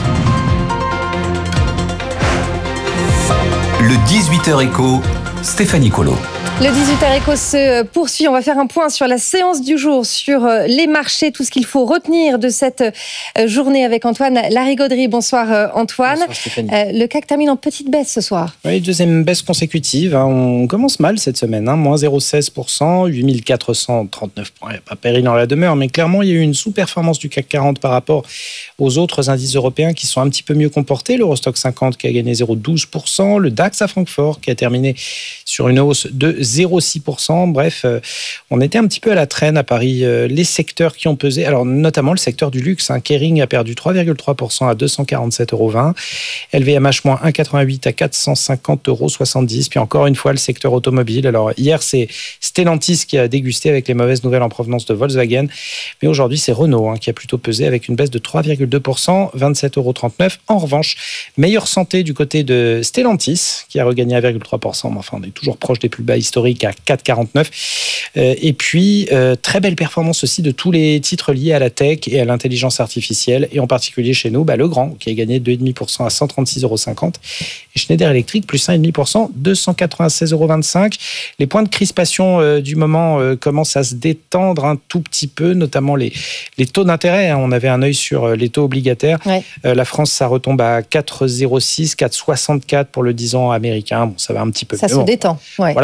le 18h Éco, Stéphanie Colo. Le 18h Éco se poursuit. On va faire un point sur la séance du jour, sur les marchés, tout ce qu'il faut retenir de cette journée avec Antoine Larigauderie. Bonsoir Antoine. Bonsoir Stéphanie. Le CAC termine en petite baisse ce soir. Oui, deuxième baisse consécutive. On commence mal cette semaine, moins 0,16%, 8439 points. Pas péril dans la demeure, mais clairement, il y a eu une sous-performance du CAC 40 par rapport aux autres indices européens qui sont un petit peu mieux comportés. L'Eurostoxx 50 qui a gagné 0,12%, le DAX à Francfort qui a terminé sur une hausse de 0,6%. Bref, on était un petit peu à la traîne à Paris. Les secteurs qui ont pesé, alors notamment le secteur du luxe. Kering a perdu 3,3% à 247,20 €. LVMH moins 1,88 à 450,70 €. Puis encore une fois, le secteur automobile. Alors hier, c'est Stellantis qui a dégusté avec les mauvaises nouvelles en provenance de Volkswagen. Mais aujourd'hui, c'est Renault qui a plutôt pesé avec une baisse de 3,2%, 27,39 €. En revanche, meilleure santé du côté de Stellantis qui a regagné 1,3%. Mais enfin, on est toujours proche des plus bas historiques à 4,49. Et puis, très belle performance aussi de tous les titres liés à la tech et à l'intelligence artificielle. Et en particulier chez nous, Legrand qui a gagné 2,5% à 136,50 €. Et Schneider Electric, plus 1,5%, 296,25 €. Les points de crispation du moment commencent à se détendre un tout petit peu, notamment les taux d'intérêt. On avait un œil sur les taux obligataires. Ouais. La France, ça retombe à 4,06, 4,64 pour le 10 ans américain. Bon, ça va un petit peu. Ça se détend. Ouais. Voilà, mais enfin,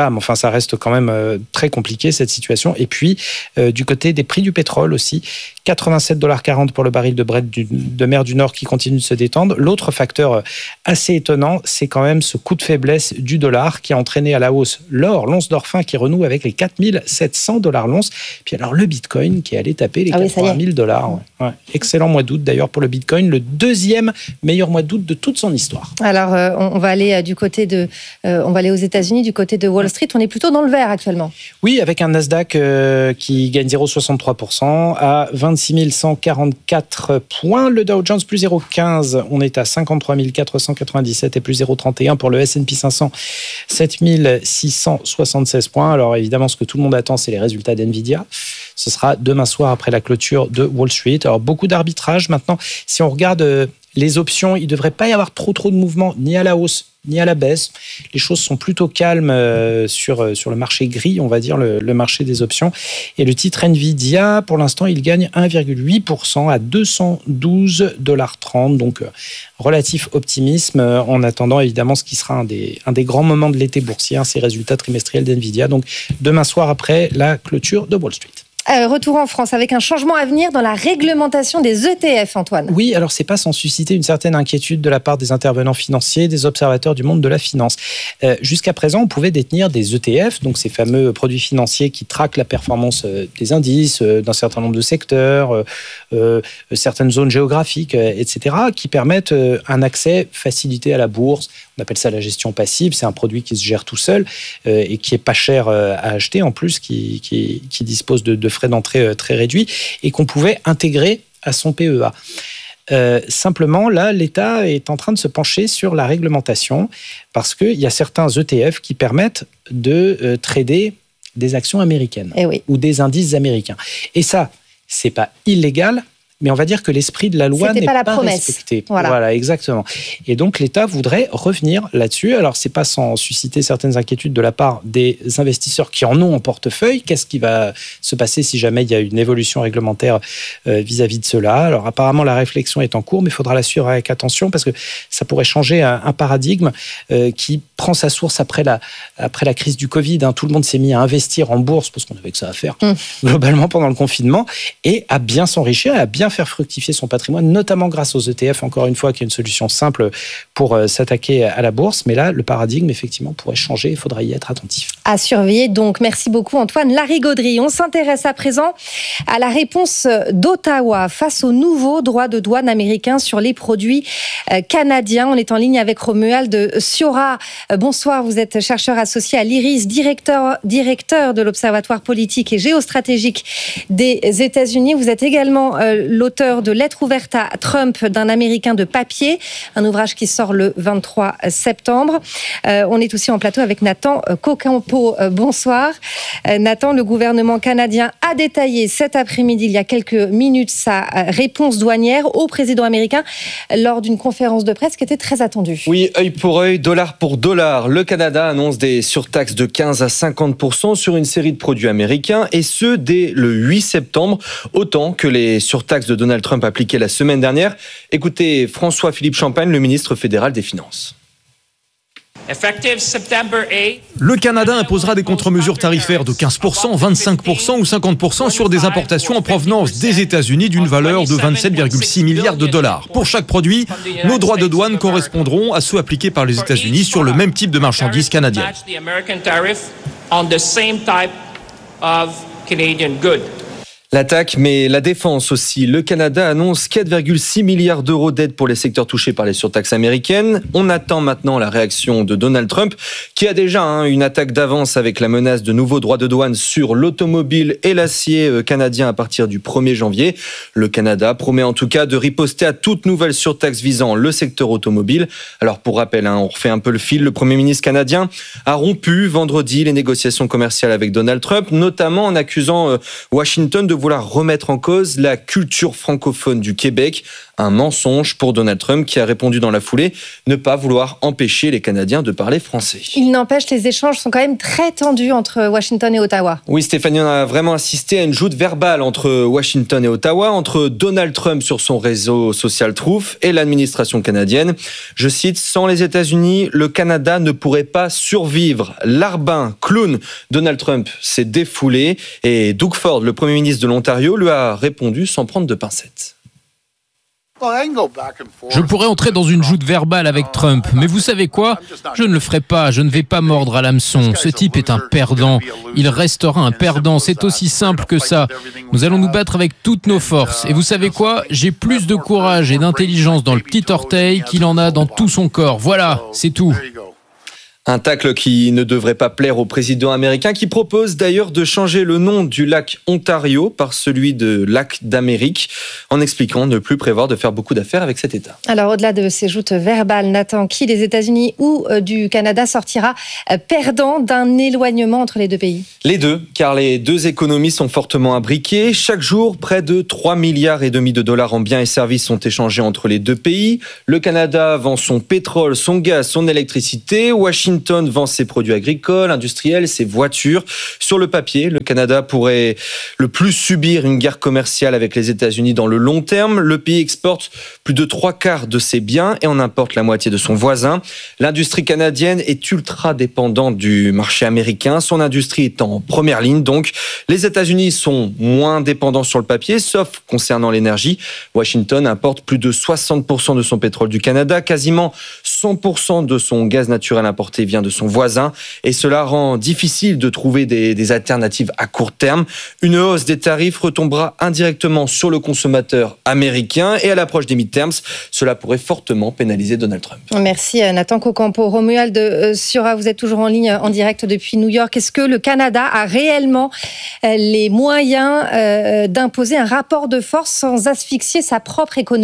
ça reste quand même très compliqué cette situation. Et puis, du côté des prix du pétrole aussi, 87,40$ pour le baril de Brent de mer du Nord qui continue de se détendre. L'autre facteur assez étonnant, c'est quand même ce coup de faiblesse du dollar qui a entraîné à la hausse l'once d'or fin qui renoue avec les 4700$ l'once. Puis alors le Bitcoin qui est allé taper les 80 000$. Ouais. Excellent mois d'août d'ailleurs pour le Bitcoin, le deuxième meilleur mois d'août de toute son histoire. Alors on va aller on va aller aux États-Unis du côté de Wall Street. On est plutôt dans le vert actuellement. Oui, avec un Nasdaq qui gagne 0,63% à 26 144 points. Le Dow Jones plus 0,15. On est à 53 497 et plus 0,31 pour le S&P 500. 7 676 points. Alors évidemment, ce que tout le monde attend, c'est les résultats d'NVIDIA. Ce sera demain soir après la clôture de Wall Street. Alors beaucoup d'arbitrage. Maintenant, si on regarde les options, il ne devrait pas y avoir trop de mouvements, ni à la hausse, ni à la baisse. Les choses sont plutôt calmes sur le marché gris, on va dire, le marché des options. Et le titre NVIDIA, pour l'instant, il gagne 1,8% à 212,30$. Donc, relatif optimisme en attendant, évidemment, ce qui sera un des grands moments de l'été boursier, ces résultats trimestriels d'NVIDIA. Donc, demain soir après la clôture de Wall Street. Retour en France avec un changement à venir dans la réglementation des ETF, Antoine. Oui, alors c'est pas sans susciter une certaine inquiétude de la part des intervenants financiers, des observateurs du monde de la finance. Jusqu'à présent, on pouvait détenir des ETF, donc ces fameux produits financiers qui traquent la performance des indices, d'un certain nombre de secteurs, certaines zones géographiques, etc., qui permettent un accès facilité à la bourse. On appelle ça la gestion passive. C'est un produit qui se gère tout seul et qui est pas cher à acheter en plus, qui dispose de frais d'entrée très réduits et qu'on pouvait intégrer à son PEA. Simplement, là, l'État est en train de se pencher sur la réglementation parce qu'il y a certains ETF qui permettent de trader des actions américaines ou des indices américains. Et ça, c'est pas illégal, mais on va dire que l'esprit de la loi n'est pas respecté. Voilà, exactement. Et donc, l'État voudrait revenir là-dessus. Alors, c'est pas sans susciter certaines inquiétudes de la part des investisseurs qui en ont en portefeuille. Qu'est-ce qui va se passer si jamais il y a une évolution réglementaire vis-à-vis de cela? Alors, apparemment, la réflexion est en cours, mais il faudra la suivre avec attention parce que ça pourrait changer un paradigme qui prend sa source après la crise du Covid. Tout le monde s'est mis à investir en bourse parce qu'on avait que ça à faire globalement pendant le confinement et à bien s'enrichir et à bien faire fructifier son patrimoine, notamment grâce aux ETF, encore une fois, qui est une solution simple pour s'attaquer à la bourse. Mais là, le paradigme, effectivement, pourrait changer. Il faudra y être attentif. À surveiller donc. Merci beaucoup, Antoine Larigauderie. On s'intéresse à présent à la réponse d'Ottawa face aux nouveaux droits de douane américains sur les produits canadiens. On est en ligne avec Romuald Siora. Bonsoir, vous êtes chercheur associé à l'IRIS, directeur de l'Observatoire politique et géostratégique des États-Unis. Vous êtes également l'auteur de Lettres ouvertes à Trump d'un Américain de papier, un ouvrage qui sort le 23 septembre. On est aussi en plateau avec Nathan Cocampo. Bonsoir. Nathan, le gouvernement canadien a détaillé cet après-midi, il y a quelques minutes, sa réponse douanière au président américain lors d'une conférence de presse qui était très attendue. Oui, œil pour œil, dollar pour dollar. Le Canada annonce des surtaxes de 15 à 50% sur une série de produits américains et ce, dès le 8 septembre, autant que les surtaxes de Donald Trump appliquées la semaine dernière. Écoutez François-Philippe Champagne, le ministre fédéral des Finances. Le Canada imposera des contre-mesures tarifaires de 15%, 25% ou 50% sur des importations en provenance des États-Unis d'une valeur de 27,6 milliards de dollars. Pour chaque produit, nos droits de douane correspondront à ceux appliqués par les États-Unis sur le même type de marchandises canadiennes. L'attaque, mais la défense aussi. Le Canada annonce 4,6 milliards d'euros d'aide pour les secteurs touchés par les surtaxes américaines. On attend maintenant la réaction de Donald Trump, qui a déjà une attaque d'avance avec la menace de nouveaux droits de douane sur l'automobile et l'acier canadien à partir du 1er janvier. Le Canada promet en tout cas de riposter à toute nouvelle surtaxe visant le secteur automobile. Alors pour rappel, on refait un peu le fil, le Premier ministre canadien a rompu vendredi les négociations commerciales avec Donald Trump, notamment en accusant Washington de vouloir remettre en cause la culture francophone du Québec. Un mensonge pour Donald Trump qui a répondu dans la foulée ne pas vouloir empêcher les Canadiens de parler français. Il n'empêche, les échanges sont quand même très tendus entre Washington et Ottawa. Oui, Stéphanie, on a vraiment assisté à une joute verbale entre Washington et Ottawa, entre Donald Trump sur son réseau social Truth et l'administration canadienne. Je cite, « Sans les États-Unis, le Canada ne pourrait pas survivre. Larbin, clown, Donald Trump s'est défoulé et Doug Ford, le Premier ministre de l'Ontario, lui a répondu sans prendre de pincettes. Je pourrais entrer dans une joute verbale avec Trump, mais vous savez quoi ? Je ne le ferai pas, je ne vais pas mordre à l'hameçon. Ce type est un perdant. Il restera un perdant, c'est aussi simple que ça. Nous allons nous battre avec toutes nos forces. Et vous savez quoi ? J'ai plus de courage et d'intelligence dans le petit orteil qu'il en a dans tout son corps. Voilà, c'est tout. Un tacle qui ne devrait pas plaire au président américain, qui propose d'ailleurs de changer le nom du lac Ontario par celui de lac d'Amérique, en expliquant ne plus prévoir de faire beaucoup d'affaires avec cet État. Alors au-delà de ces joutes verbales, Nathan, qui des États-Unis ou du Canada sortira perdant d'un éloignement entre les deux pays ? Les deux, car les deux économies sont fortement imbriquées. Chaque jour, près de 3,5 milliards de dollars en biens et services sont échangés entre les deux pays. Le Canada vend son pétrole, son gaz, son électricité. Washington vend ses produits agricoles, industriels, ses voitures. Sur le papier, le Canada pourrait le plus subir une guerre commerciale avec les États-Unis dans le long terme. Le pays exporte plus de 3/4 de ses biens et en importe la moitié de son voisin. L'industrie canadienne est ultra dépendante du marché américain. Son industrie est en première ligne, donc les États-Unis sont moins dépendants sur le papier, sauf concernant l'énergie. Washington importe plus de 60% de son pétrole du Canada, quasiment 100% de son gaz naturel importé vient de son voisin et cela rend difficile de trouver des alternatives à court terme. Une hausse des tarifs retombera indirectement sur le consommateur américain et à l'approche des midterms, cela pourrait fortement pénaliser Donald Trump. Merci Nathan Cocampo. Romuald Siora, vous êtes toujours en ligne en direct depuis New York. Est-ce que le Canada a réellement les moyens d'imposer un rapport de force sans asphyxier sa propre économie ?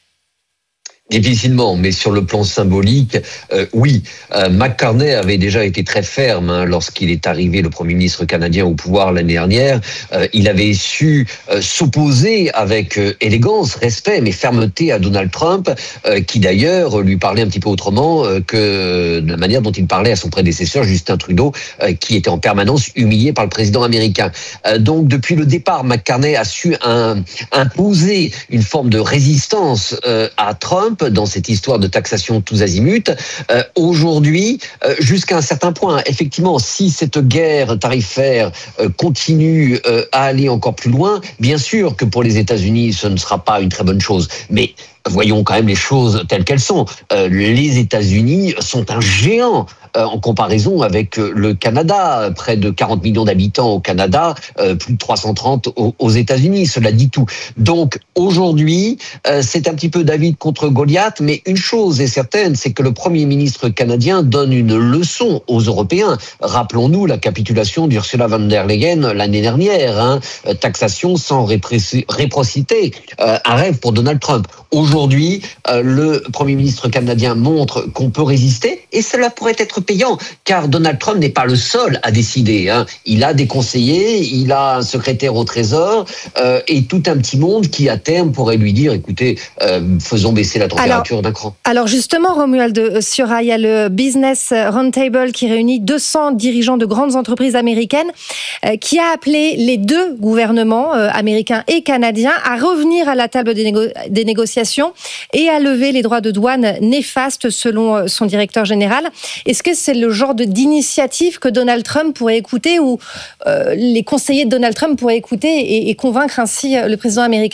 Difficilement, mais sur le plan symbolique, oui. McCartney avait déjà été très ferme lorsqu'il est arrivé, le Premier ministre canadien, au pouvoir l'année dernière. Il avait su s'opposer avec élégance, respect, mais fermeté à Donald Trump, qui d'ailleurs lui parlait un petit peu autrement que de la manière dont il parlait à son prédécesseur, Justin Trudeau, qui était en permanence humilié par le président américain. Donc depuis le départ, McCartney a su imposer une forme de résistance à Trump dans cette histoire de taxation tous azimuts. Aujourd'hui, jusqu'à un certain point, effectivement, si cette guerre tarifaire continue à aller encore plus loin, bien sûr que pour les États-Unis, ce ne sera pas une très bonne chose. Mais voyons quand même les choses telles qu'elles sont. Les États-Unis sont un géant en comparaison avec le Canada. Près de 40 millions d'habitants au Canada, plus de 330 aux États-Unis. Cela dit tout. Donc aujourd'hui, c'est un petit peu David contre Goliath, mais une chose est certaine, c'est que le Premier ministre canadien donne une leçon aux Européens. Rappelons-nous la capitulation d'Ursula von der Leyen l'année dernière. Taxation sans réciprocité. Un rêve pour Donald Trump. Aujourd'hui, le Premier ministre canadien montre qu'on peut résister et cela pourrait être payant, car Donald Trump n'est pas le seul à décider. Il a des conseillers, il a un secrétaire au Trésor et tout un petit monde qui, à terme, pourrait lui dire, écoutez, faisons baisser la température d'un cran. Alors justement, Romuald Siora, il y a le Business Roundtable qui réunit 200 dirigeants de grandes entreprises américaines qui a appelé les deux gouvernements, américains et canadiens, à revenir à la table des négociations et à lever les droits de douane néfastes selon son directeur général. Est-ce que c'est le genre d'initiative que Donald Trump pourrait écouter ou les conseillers de Donald Trump pourraient écouter et convaincre ainsi le président américain ?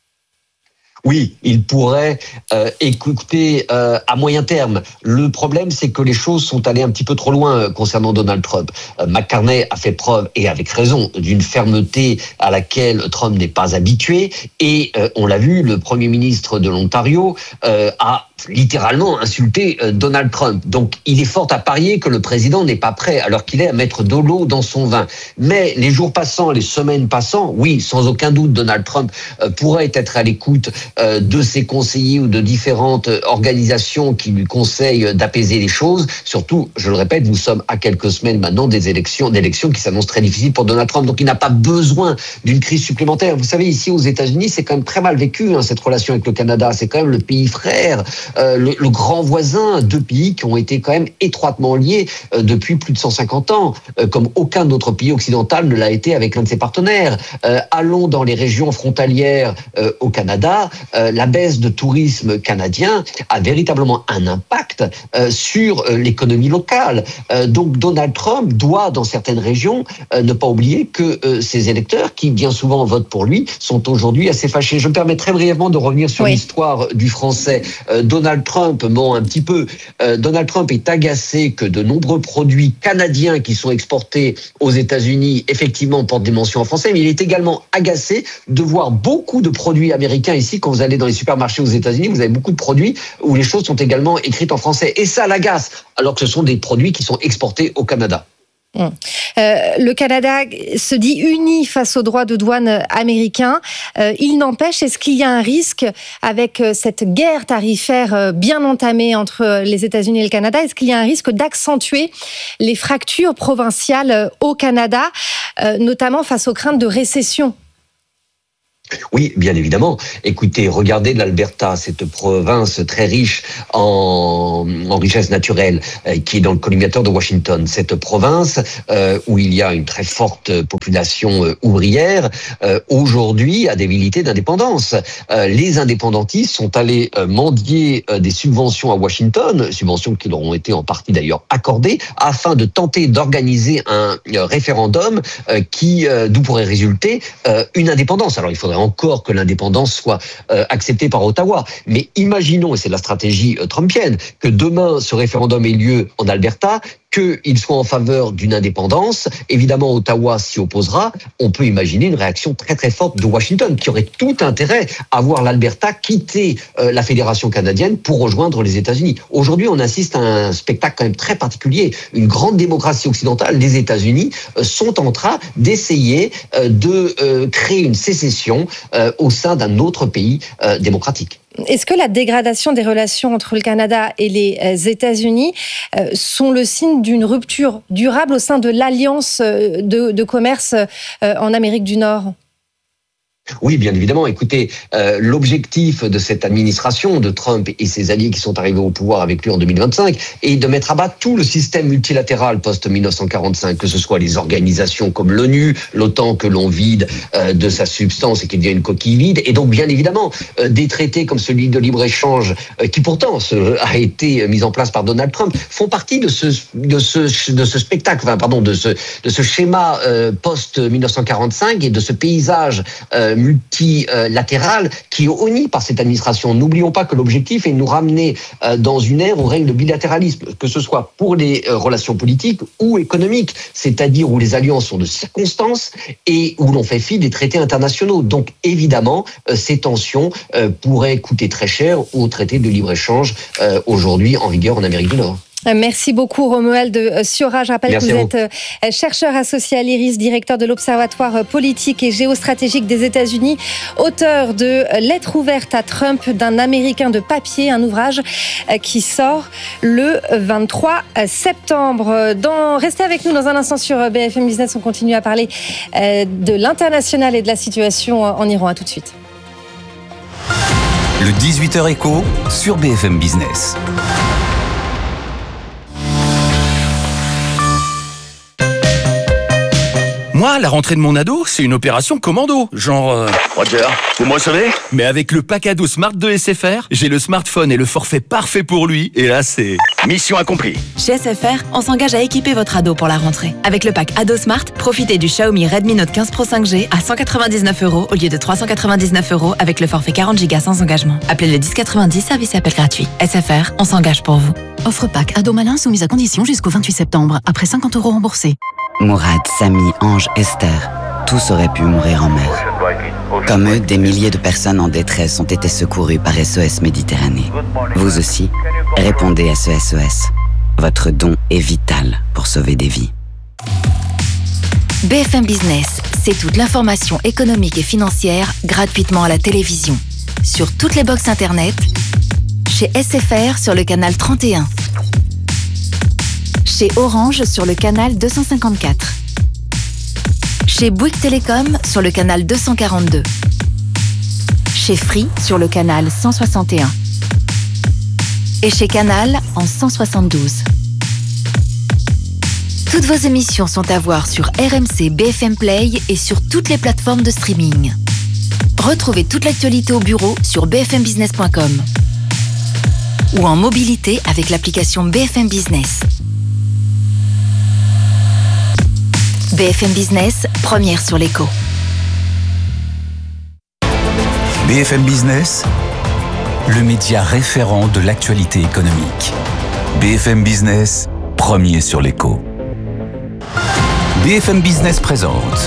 Oui, il pourrait écouter à moyen terme. Le problème, c'est que les choses sont allées un petit peu trop loin concernant Donald Trump. McCartney a fait preuve, et avec raison, d'une fermeté à laquelle Trump n'est pas habitué. Et on l'a vu, le Premier ministre de l'Ontario a littéralement insulté Donald Trump. Donc, il est fort à parier que le président n'est pas prêt, alors qu'il est à mettre de l'eau dans son vin. Mais les jours passant, les semaines passant, oui, sans aucun doute, Donald Trump pourrait être à l'écoute de ses conseillers ou de différentes organisations qui lui conseillent d'apaiser les choses. Surtout, je le répète, nous sommes à quelques semaines maintenant d'élections qui s'annoncent très difficiles pour Donald Trump. Donc, il n'a pas besoin d'une crise supplémentaire. Vous savez, ici aux États-Unis, c'est quand même très mal vécu, cette relation avec le Canada. C'est quand même le pays frère, le grand voisin, deux pays qui ont été quand même étroitement liés depuis plus de 150 ans, comme aucun autre pays occidental ne l'a été avec l'un de ses partenaires. Allons dans les régions frontalières au Canada, la baisse de tourisme canadien a véritablement un impact sur l'économie locale. Donc Donald Trump doit, dans certaines régions, ne pas oublier que ses électeurs, qui bien souvent votent pour lui, sont aujourd'hui assez fâchés. Je me permets très brièvement de revenir sur l'histoire du français. Donald Trump ment un petit peu. Donald Trump est agacé que de nombreux produits canadiens qui sont exportés aux États-Unis, effectivement, portent des mentions en français, mais il est également agacé de voir beaucoup de produits américains ici. Quand vous allez dans les supermarchés aux États-Unis, vous avez beaucoup de produits où les choses sont également écrites en français. Et ça l'agace, alors que ce sont des produits qui sont exportés au Canada. Le Canada se dit uni face aux droits de douane américains. Il n'empêche, est-ce qu'il y a un risque avec cette guerre tarifaire bien entamée entre les États-Unis et le Canada? Est-ce qu'il y a un risque d'accentuer les fractures provinciales au Canada, notamment face aux craintes de récession? Oui, bien évidemment. Écoutez, regardez l'Alberta, cette province très riche en richesse naturelle, qui est dans le collimateur de Washington. Cette province où il y a une très forte population ouvrière, aujourd'hui a des velléités d'indépendance. Les indépendantistes sont allés mendier des subventions à Washington, subventions qui leur ont été en partie d'ailleurs accordées, afin de tenter d'organiser un référendum d'où pourrait résulter une indépendance. Alors il faudrait encore que l'indépendance soit acceptée par Ottawa. Mais imaginons, et c'est la stratégie trumpienne, que demain ce référendum ait lieu en Alberta, qu'il soit en faveur d'une indépendance. Évidemment, Ottawa s'y opposera. On peut imaginer une réaction très très forte de Washington, qui aurait tout intérêt à voir l'Alberta quitter la Fédération canadienne pour rejoindre les États-Unis. Aujourd'hui, on assiste à un spectacle quand même très particulier. Une grande démocratie occidentale, les États-Unis, sont en train d'essayer de créer une sécession au sein d'un autre pays démocratique. Est-ce que la dégradation des relations entre le Canada et les États-Unis sont le signe d'une rupture durable au sein de l'alliance de commerce en Amérique du Nord ? Oui, bien évidemment. Écoutez, l'objectif de cette administration, de Trump et ses alliés qui sont arrivés au pouvoir avec lui en 2025, est de mettre à bas tout le système multilatéral post-1945, que ce soit les organisations comme l'ONU, l'OTAN que l'on vide de sa substance et qui devient une coquille vide, et donc bien évidemment des traités comme celui de libre-échange qui pourtant a été mis en place par Donald Trump, font partie de ce spectacle, de ce schéma post-1945 et de ce paysage multilatéral qui est honni par cette administration. N'oublions pas que l'objectif est de nous ramener dans une ère où règne le bilatéralisme, que ce soit pour les relations politiques ou économiques, c'est-à-dire où les alliances sont de circonstance et où l'on fait fi des traités internationaux. Donc évidemment, ces tensions pourraient coûter très cher aux traités de libre-échange aujourd'hui en vigueur en Amérique du Nord. Merci beaucoup Romuald Siora. Je rappelle que vous êtes chercheur associé à l'IRIS, directeur de l'Observatoire politique et géostratégique des États-Unis, auteur de Lettre ouverte à Trump d'un Américain de papier, un ouvrage qui sort le 23 septembre. Restez avec nous dans un instant sur BFM Business. On continue à parler de l'international et de la situation en Iran. À tout de suite. Le 18h Écho sur BFM Business. Moi, la rentrée de mon ado, c'est une opération commando. Genre... Roger, vous me recevez? Mais avec le pack ado Smart de SFR, j'ai le smartphone et le forfait parfait pour lui. Et là, c'est... Mission accomplie. Chez SFR, on s'engage à équiper votre ado pour la rentrée. Avec le pack ado Smart, profitez du Xiaomi Redmi Note 15 Pro 5G à 199 € au lieu de 399 € avec le forfait 40 Go sans engagement. Appelez le 1090, service et appel gratuit. SFR, on s'engage pour vous. Offre pack ado malin soumise à condition jusqu'au 28 septembre, après 50 € remboursés. Mourad, Samy, Ange, Esther, tous auraient pu mourir en mer. Comme eux, des milliers de personnes en détresse ont été secourues par SOS Méditerranée. Vous aussi, répondez à ce SOS. Votre don est vital pour sauver des vies. BFM Business, c'est toute l'information économique et financière gratuitement à la télévision. Sur toutes les box internet, chez SFR sur le canal 31, chez Orange sur le canal 254, chez Bouygues Télécom sur le canal 242, chez Free sur le canal 161 et chez Canal en 172. Toutes vos émissions sont à voir sur RMC BFM Play et sur toutes les plateformes de streaming. Retrouvez toute l'actualité au bureau sur bfmbusiness.com ou en mobilité avec l'application BFM Business. BFM Business, première sur l'écho. BFM Business, le média référent de l'actualité économique. BFM Business, premier sur l'écho. BFM Business présente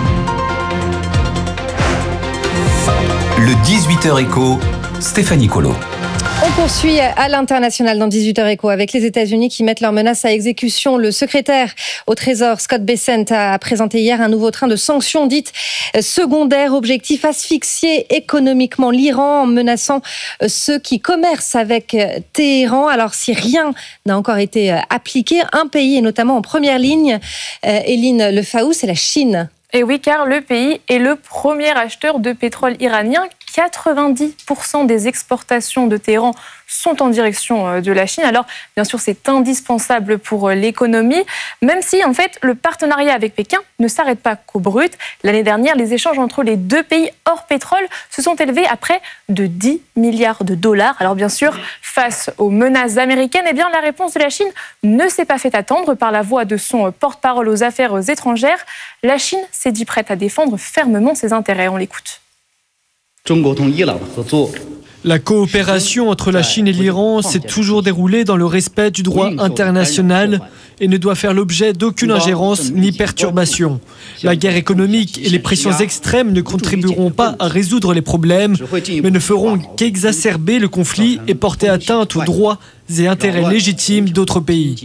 le 18h Écho, Stéphanie Colo. On poursuit à l'international dans 18h Écho avec les États-Unis qui mettent leurs menaces à exécution. Le secrétaire au Trésor, Scott Bessent, a présenté hier un nouveau train de sanctions dites secondaires. Objectif, asphyxier économiquement l'Iran en menaçant ceux qui commercent avec Téhéran. Alors si rien n'a encore été appliqué, un pays est notamment en première ligne. Eline Lefaou, c'est la Chine. Et oui, car le pays est le premier acheteur de pétrole iranien. 90% des exportations de Téhéran sont en direction de la Chine. Alors, bien sûr, c'est indispensable pour l'économie, même si, en fait, le partenariat avec Pékin ne s'arrête pas qu'au brut. L'année dernière, les échanges entre les deux pays hors pétrole se sont élevés à près de 10 milliards de dollars. Alors, bien sûr, face aux menaces américaines, eh bien, la réponse de la Chine ne s'est pas fait attendre par la voix de son porte-parole aux affaires étrangères. La Chine s'est dit prête à défendre fermement ses intérêts. On l'écoute. La coopération entre la Chine et l'Iran s'est toujours déroulée dans le respect du droit international et ne doit faire l'objet d'aucune ingérence ni perturbation. La guerre économique et les pressions extrêmes ne contribueront pas à résoudre les problèmes, mais ne feront qu'exacerber le conflit et porter atteinte aux droits et intérêts légitimes d'autres pays.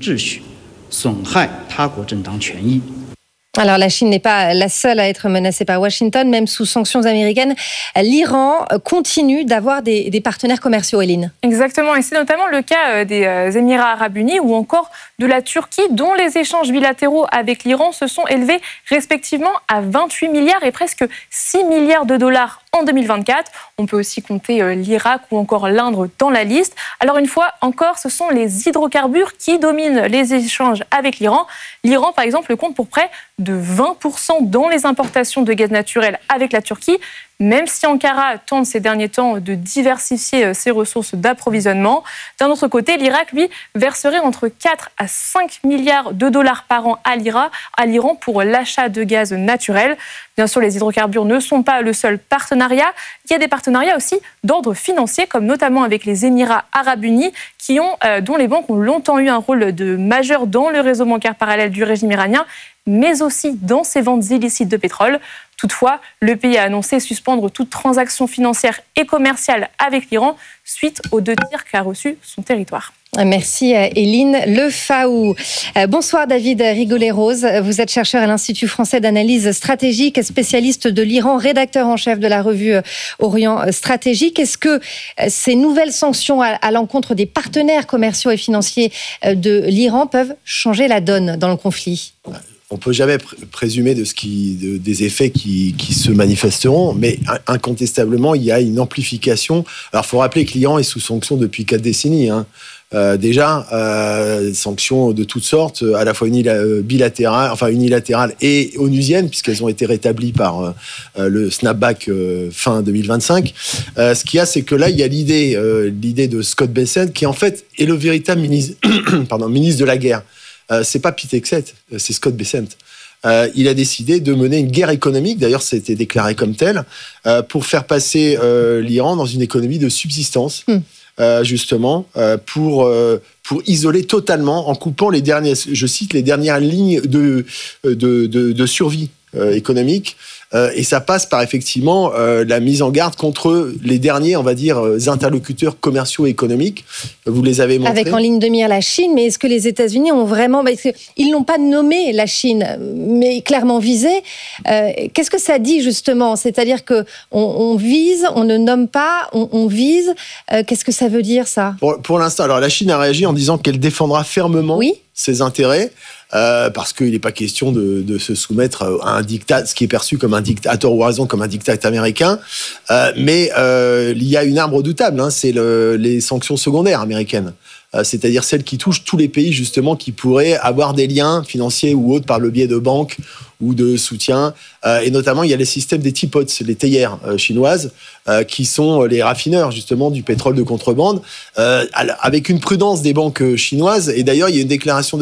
Alors la Chine n'est pas la seule à être menacée par Washington, même sous sanctions américaines. L'Iran continue d'avoir des partenaires commerciaux, Eline. Exactement, et c'est notamment le cas des Émirats arabes unis ou encore de la Turquie, dont les échanges bilatéraux avec l'Iran se sont élevés respectivement à 28 milliards et presque 6 milliards de dollars en 2024. On peut aussi compter l'Irak ou encore l'Inde dans la liste. Alors une fois encore, ce sont les hydrocarbures qui dominent les échanges avec l'Iran. L'Iran, par exemple, compte pour près de 20% dans les importations de gaz naturel avec la Turquie, même si Ankara tente ces derniers temps de diversifier ses ressources d'approvisionnement. D'un autre côté, l'Irak, lui, verserait entre 4 à 5 milliards de dollars par an à l'Iran pour l'achat de gaz naturel. Bien sûr, les hydrocarbures ne sont pas le seul partenariat. Il y a des partenariats aussi d'ordre financier, comme notamment avec les Émirats arabes unis, dont les banques ont longtemps eu un rôle majeur dans le réseau bancaire parallèle du régime iranien, mais aussi dans ses ventes illicites de pétrole. Toutefois, le pays a annoncé suspendre toute transaction financière et commerciale avec l'Iran suite aux 2 tirs qu'a reçus son territoire. Merci Eline Lefaou. Bonsoir David Rigollet-Rose. Vous êtes chercheur à l'Institut français d'analyse stratégique, spécialiste de l'Iran, rédacteur en chef de la revue Orient Stratégique. Est-ce que ces nouvelles sanctions à l'encontre des partenaires commerciaux et financiers de l'Iran peuvent changer la donne dans le conflit ? On ne peut jamais présumer des effets qui se manifesteront, mais incontestablement, il y a une amplification. Alors, il faut rappeler que l'Iran est sous sanction depuis 4 décennies. Déjà, sanctions de toutes sortes, à la fois unilatérales et onusiennes, puisqu'elles ont été rétablies par le snapback fin 2025. Ce qu'il y a, c'est que là, il y a l'idée de Scott Bessent, qui en fait est le véritable ministre de la guerre. C'est pas Pete Hegseth, c'est Scott Bessent. Il a décidé de mener une guerre économique, d'ailleurs c'était déclaré comme tel, pour faire passer l'Iran dans une économie de subsistance, justement, pour isoler totalement, en coupant les dernières lignes de survie économique, et ça passe par effectivement la mise en garde contre les derniers, on va dire, interlocuteurs commerciaux et économiques. Vous les avez montrés. Avec en ligne de mire la Chine, mais est-ce que les États-Unis ont vraiment... Parce qu'ils n'ont pas nommé la Chine, mais clairement visé. Qu'est-ce que ça dit justement ? C'est-à-dire qu'on vise, on ne nomme pas, on vise. Qu'est-ce que ça veut dire ça ? Pour l'instant, alors la Chine a réagi en disant qu'elle défendra fermement ses intérêts. Parce qu'il n'est pas question de se soumettre à un diktat, ce qui est perçu comme un diktat, à tort ou à raison, comme un diktat américain. Mais il y a une arme redoutable, c'est les sanctions secondaires américaines. C'est-à-dire celles qui touchent tous les pays, justement, qui pourraient avoir des liens financiers ou autres par le biais de banques ou de soutien. Et notamment, il y a les systèmes des teapots, les théières chinoises, qui sont les raffineurs, justement, du pétrole de contrebande, avec une prudence des banques chinoises. Et d'ailleurs, il y a une déclaration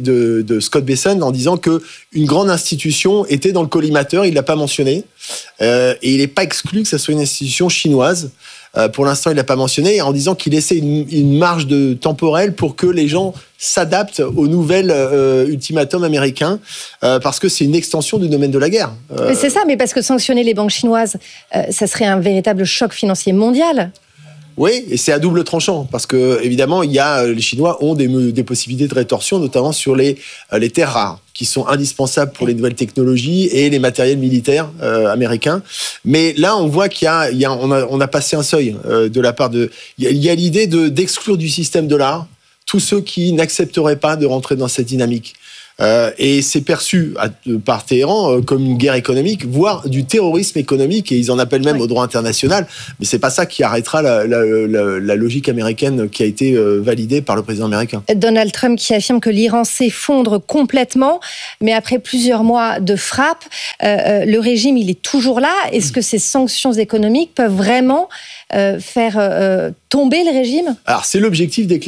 de Scott Bessent en disant qu'une grande institution était dans le collimateur, il ne l'a pas mentionné. Et il n'est pas exclu que ce soit une institution chinoise. Pour l'instant, il ne l'a pas mentionné, en disant qu'il laissait une marge temporelle pour que les gens s'adaptent aux nouvelles ultimatums américains, parce que c'est une extension du domaine de la guerre. C'est ça, mais parce que sanctionner les banques chinoises, ça serait un véritable choc financier mondial. Oui, et c'est à double tranchant, parce que évidemment, les Chinois ont des possibilités de rétorsion, notamment sur les terres rares, qui sont indispensables pour les nouvelles technologies et les matériels militaires américains. Mais là, on voit on a passé un seuil de la part de... Il y a l'idée d'exclure du système dollar tous ceux qui n'accepteraient pas de rentrer dans cette dynamique. Et c'est perçu par Téhéran comme une guerre économique, voire du terrorisme économique, et ils en appellent même au droit international. Mais c'est pas ça qui arrêtera la logique américaine qui a été validée par le président américain. Donald Trump qui affirme que l'Iran s'effondre complètement, mais après plusieurs mois de frappe, le régime il est toujours là. Est-ce que ces sanctions économiques peuvent vraiment faire tomber le régime ? Alors c'est l'objectif des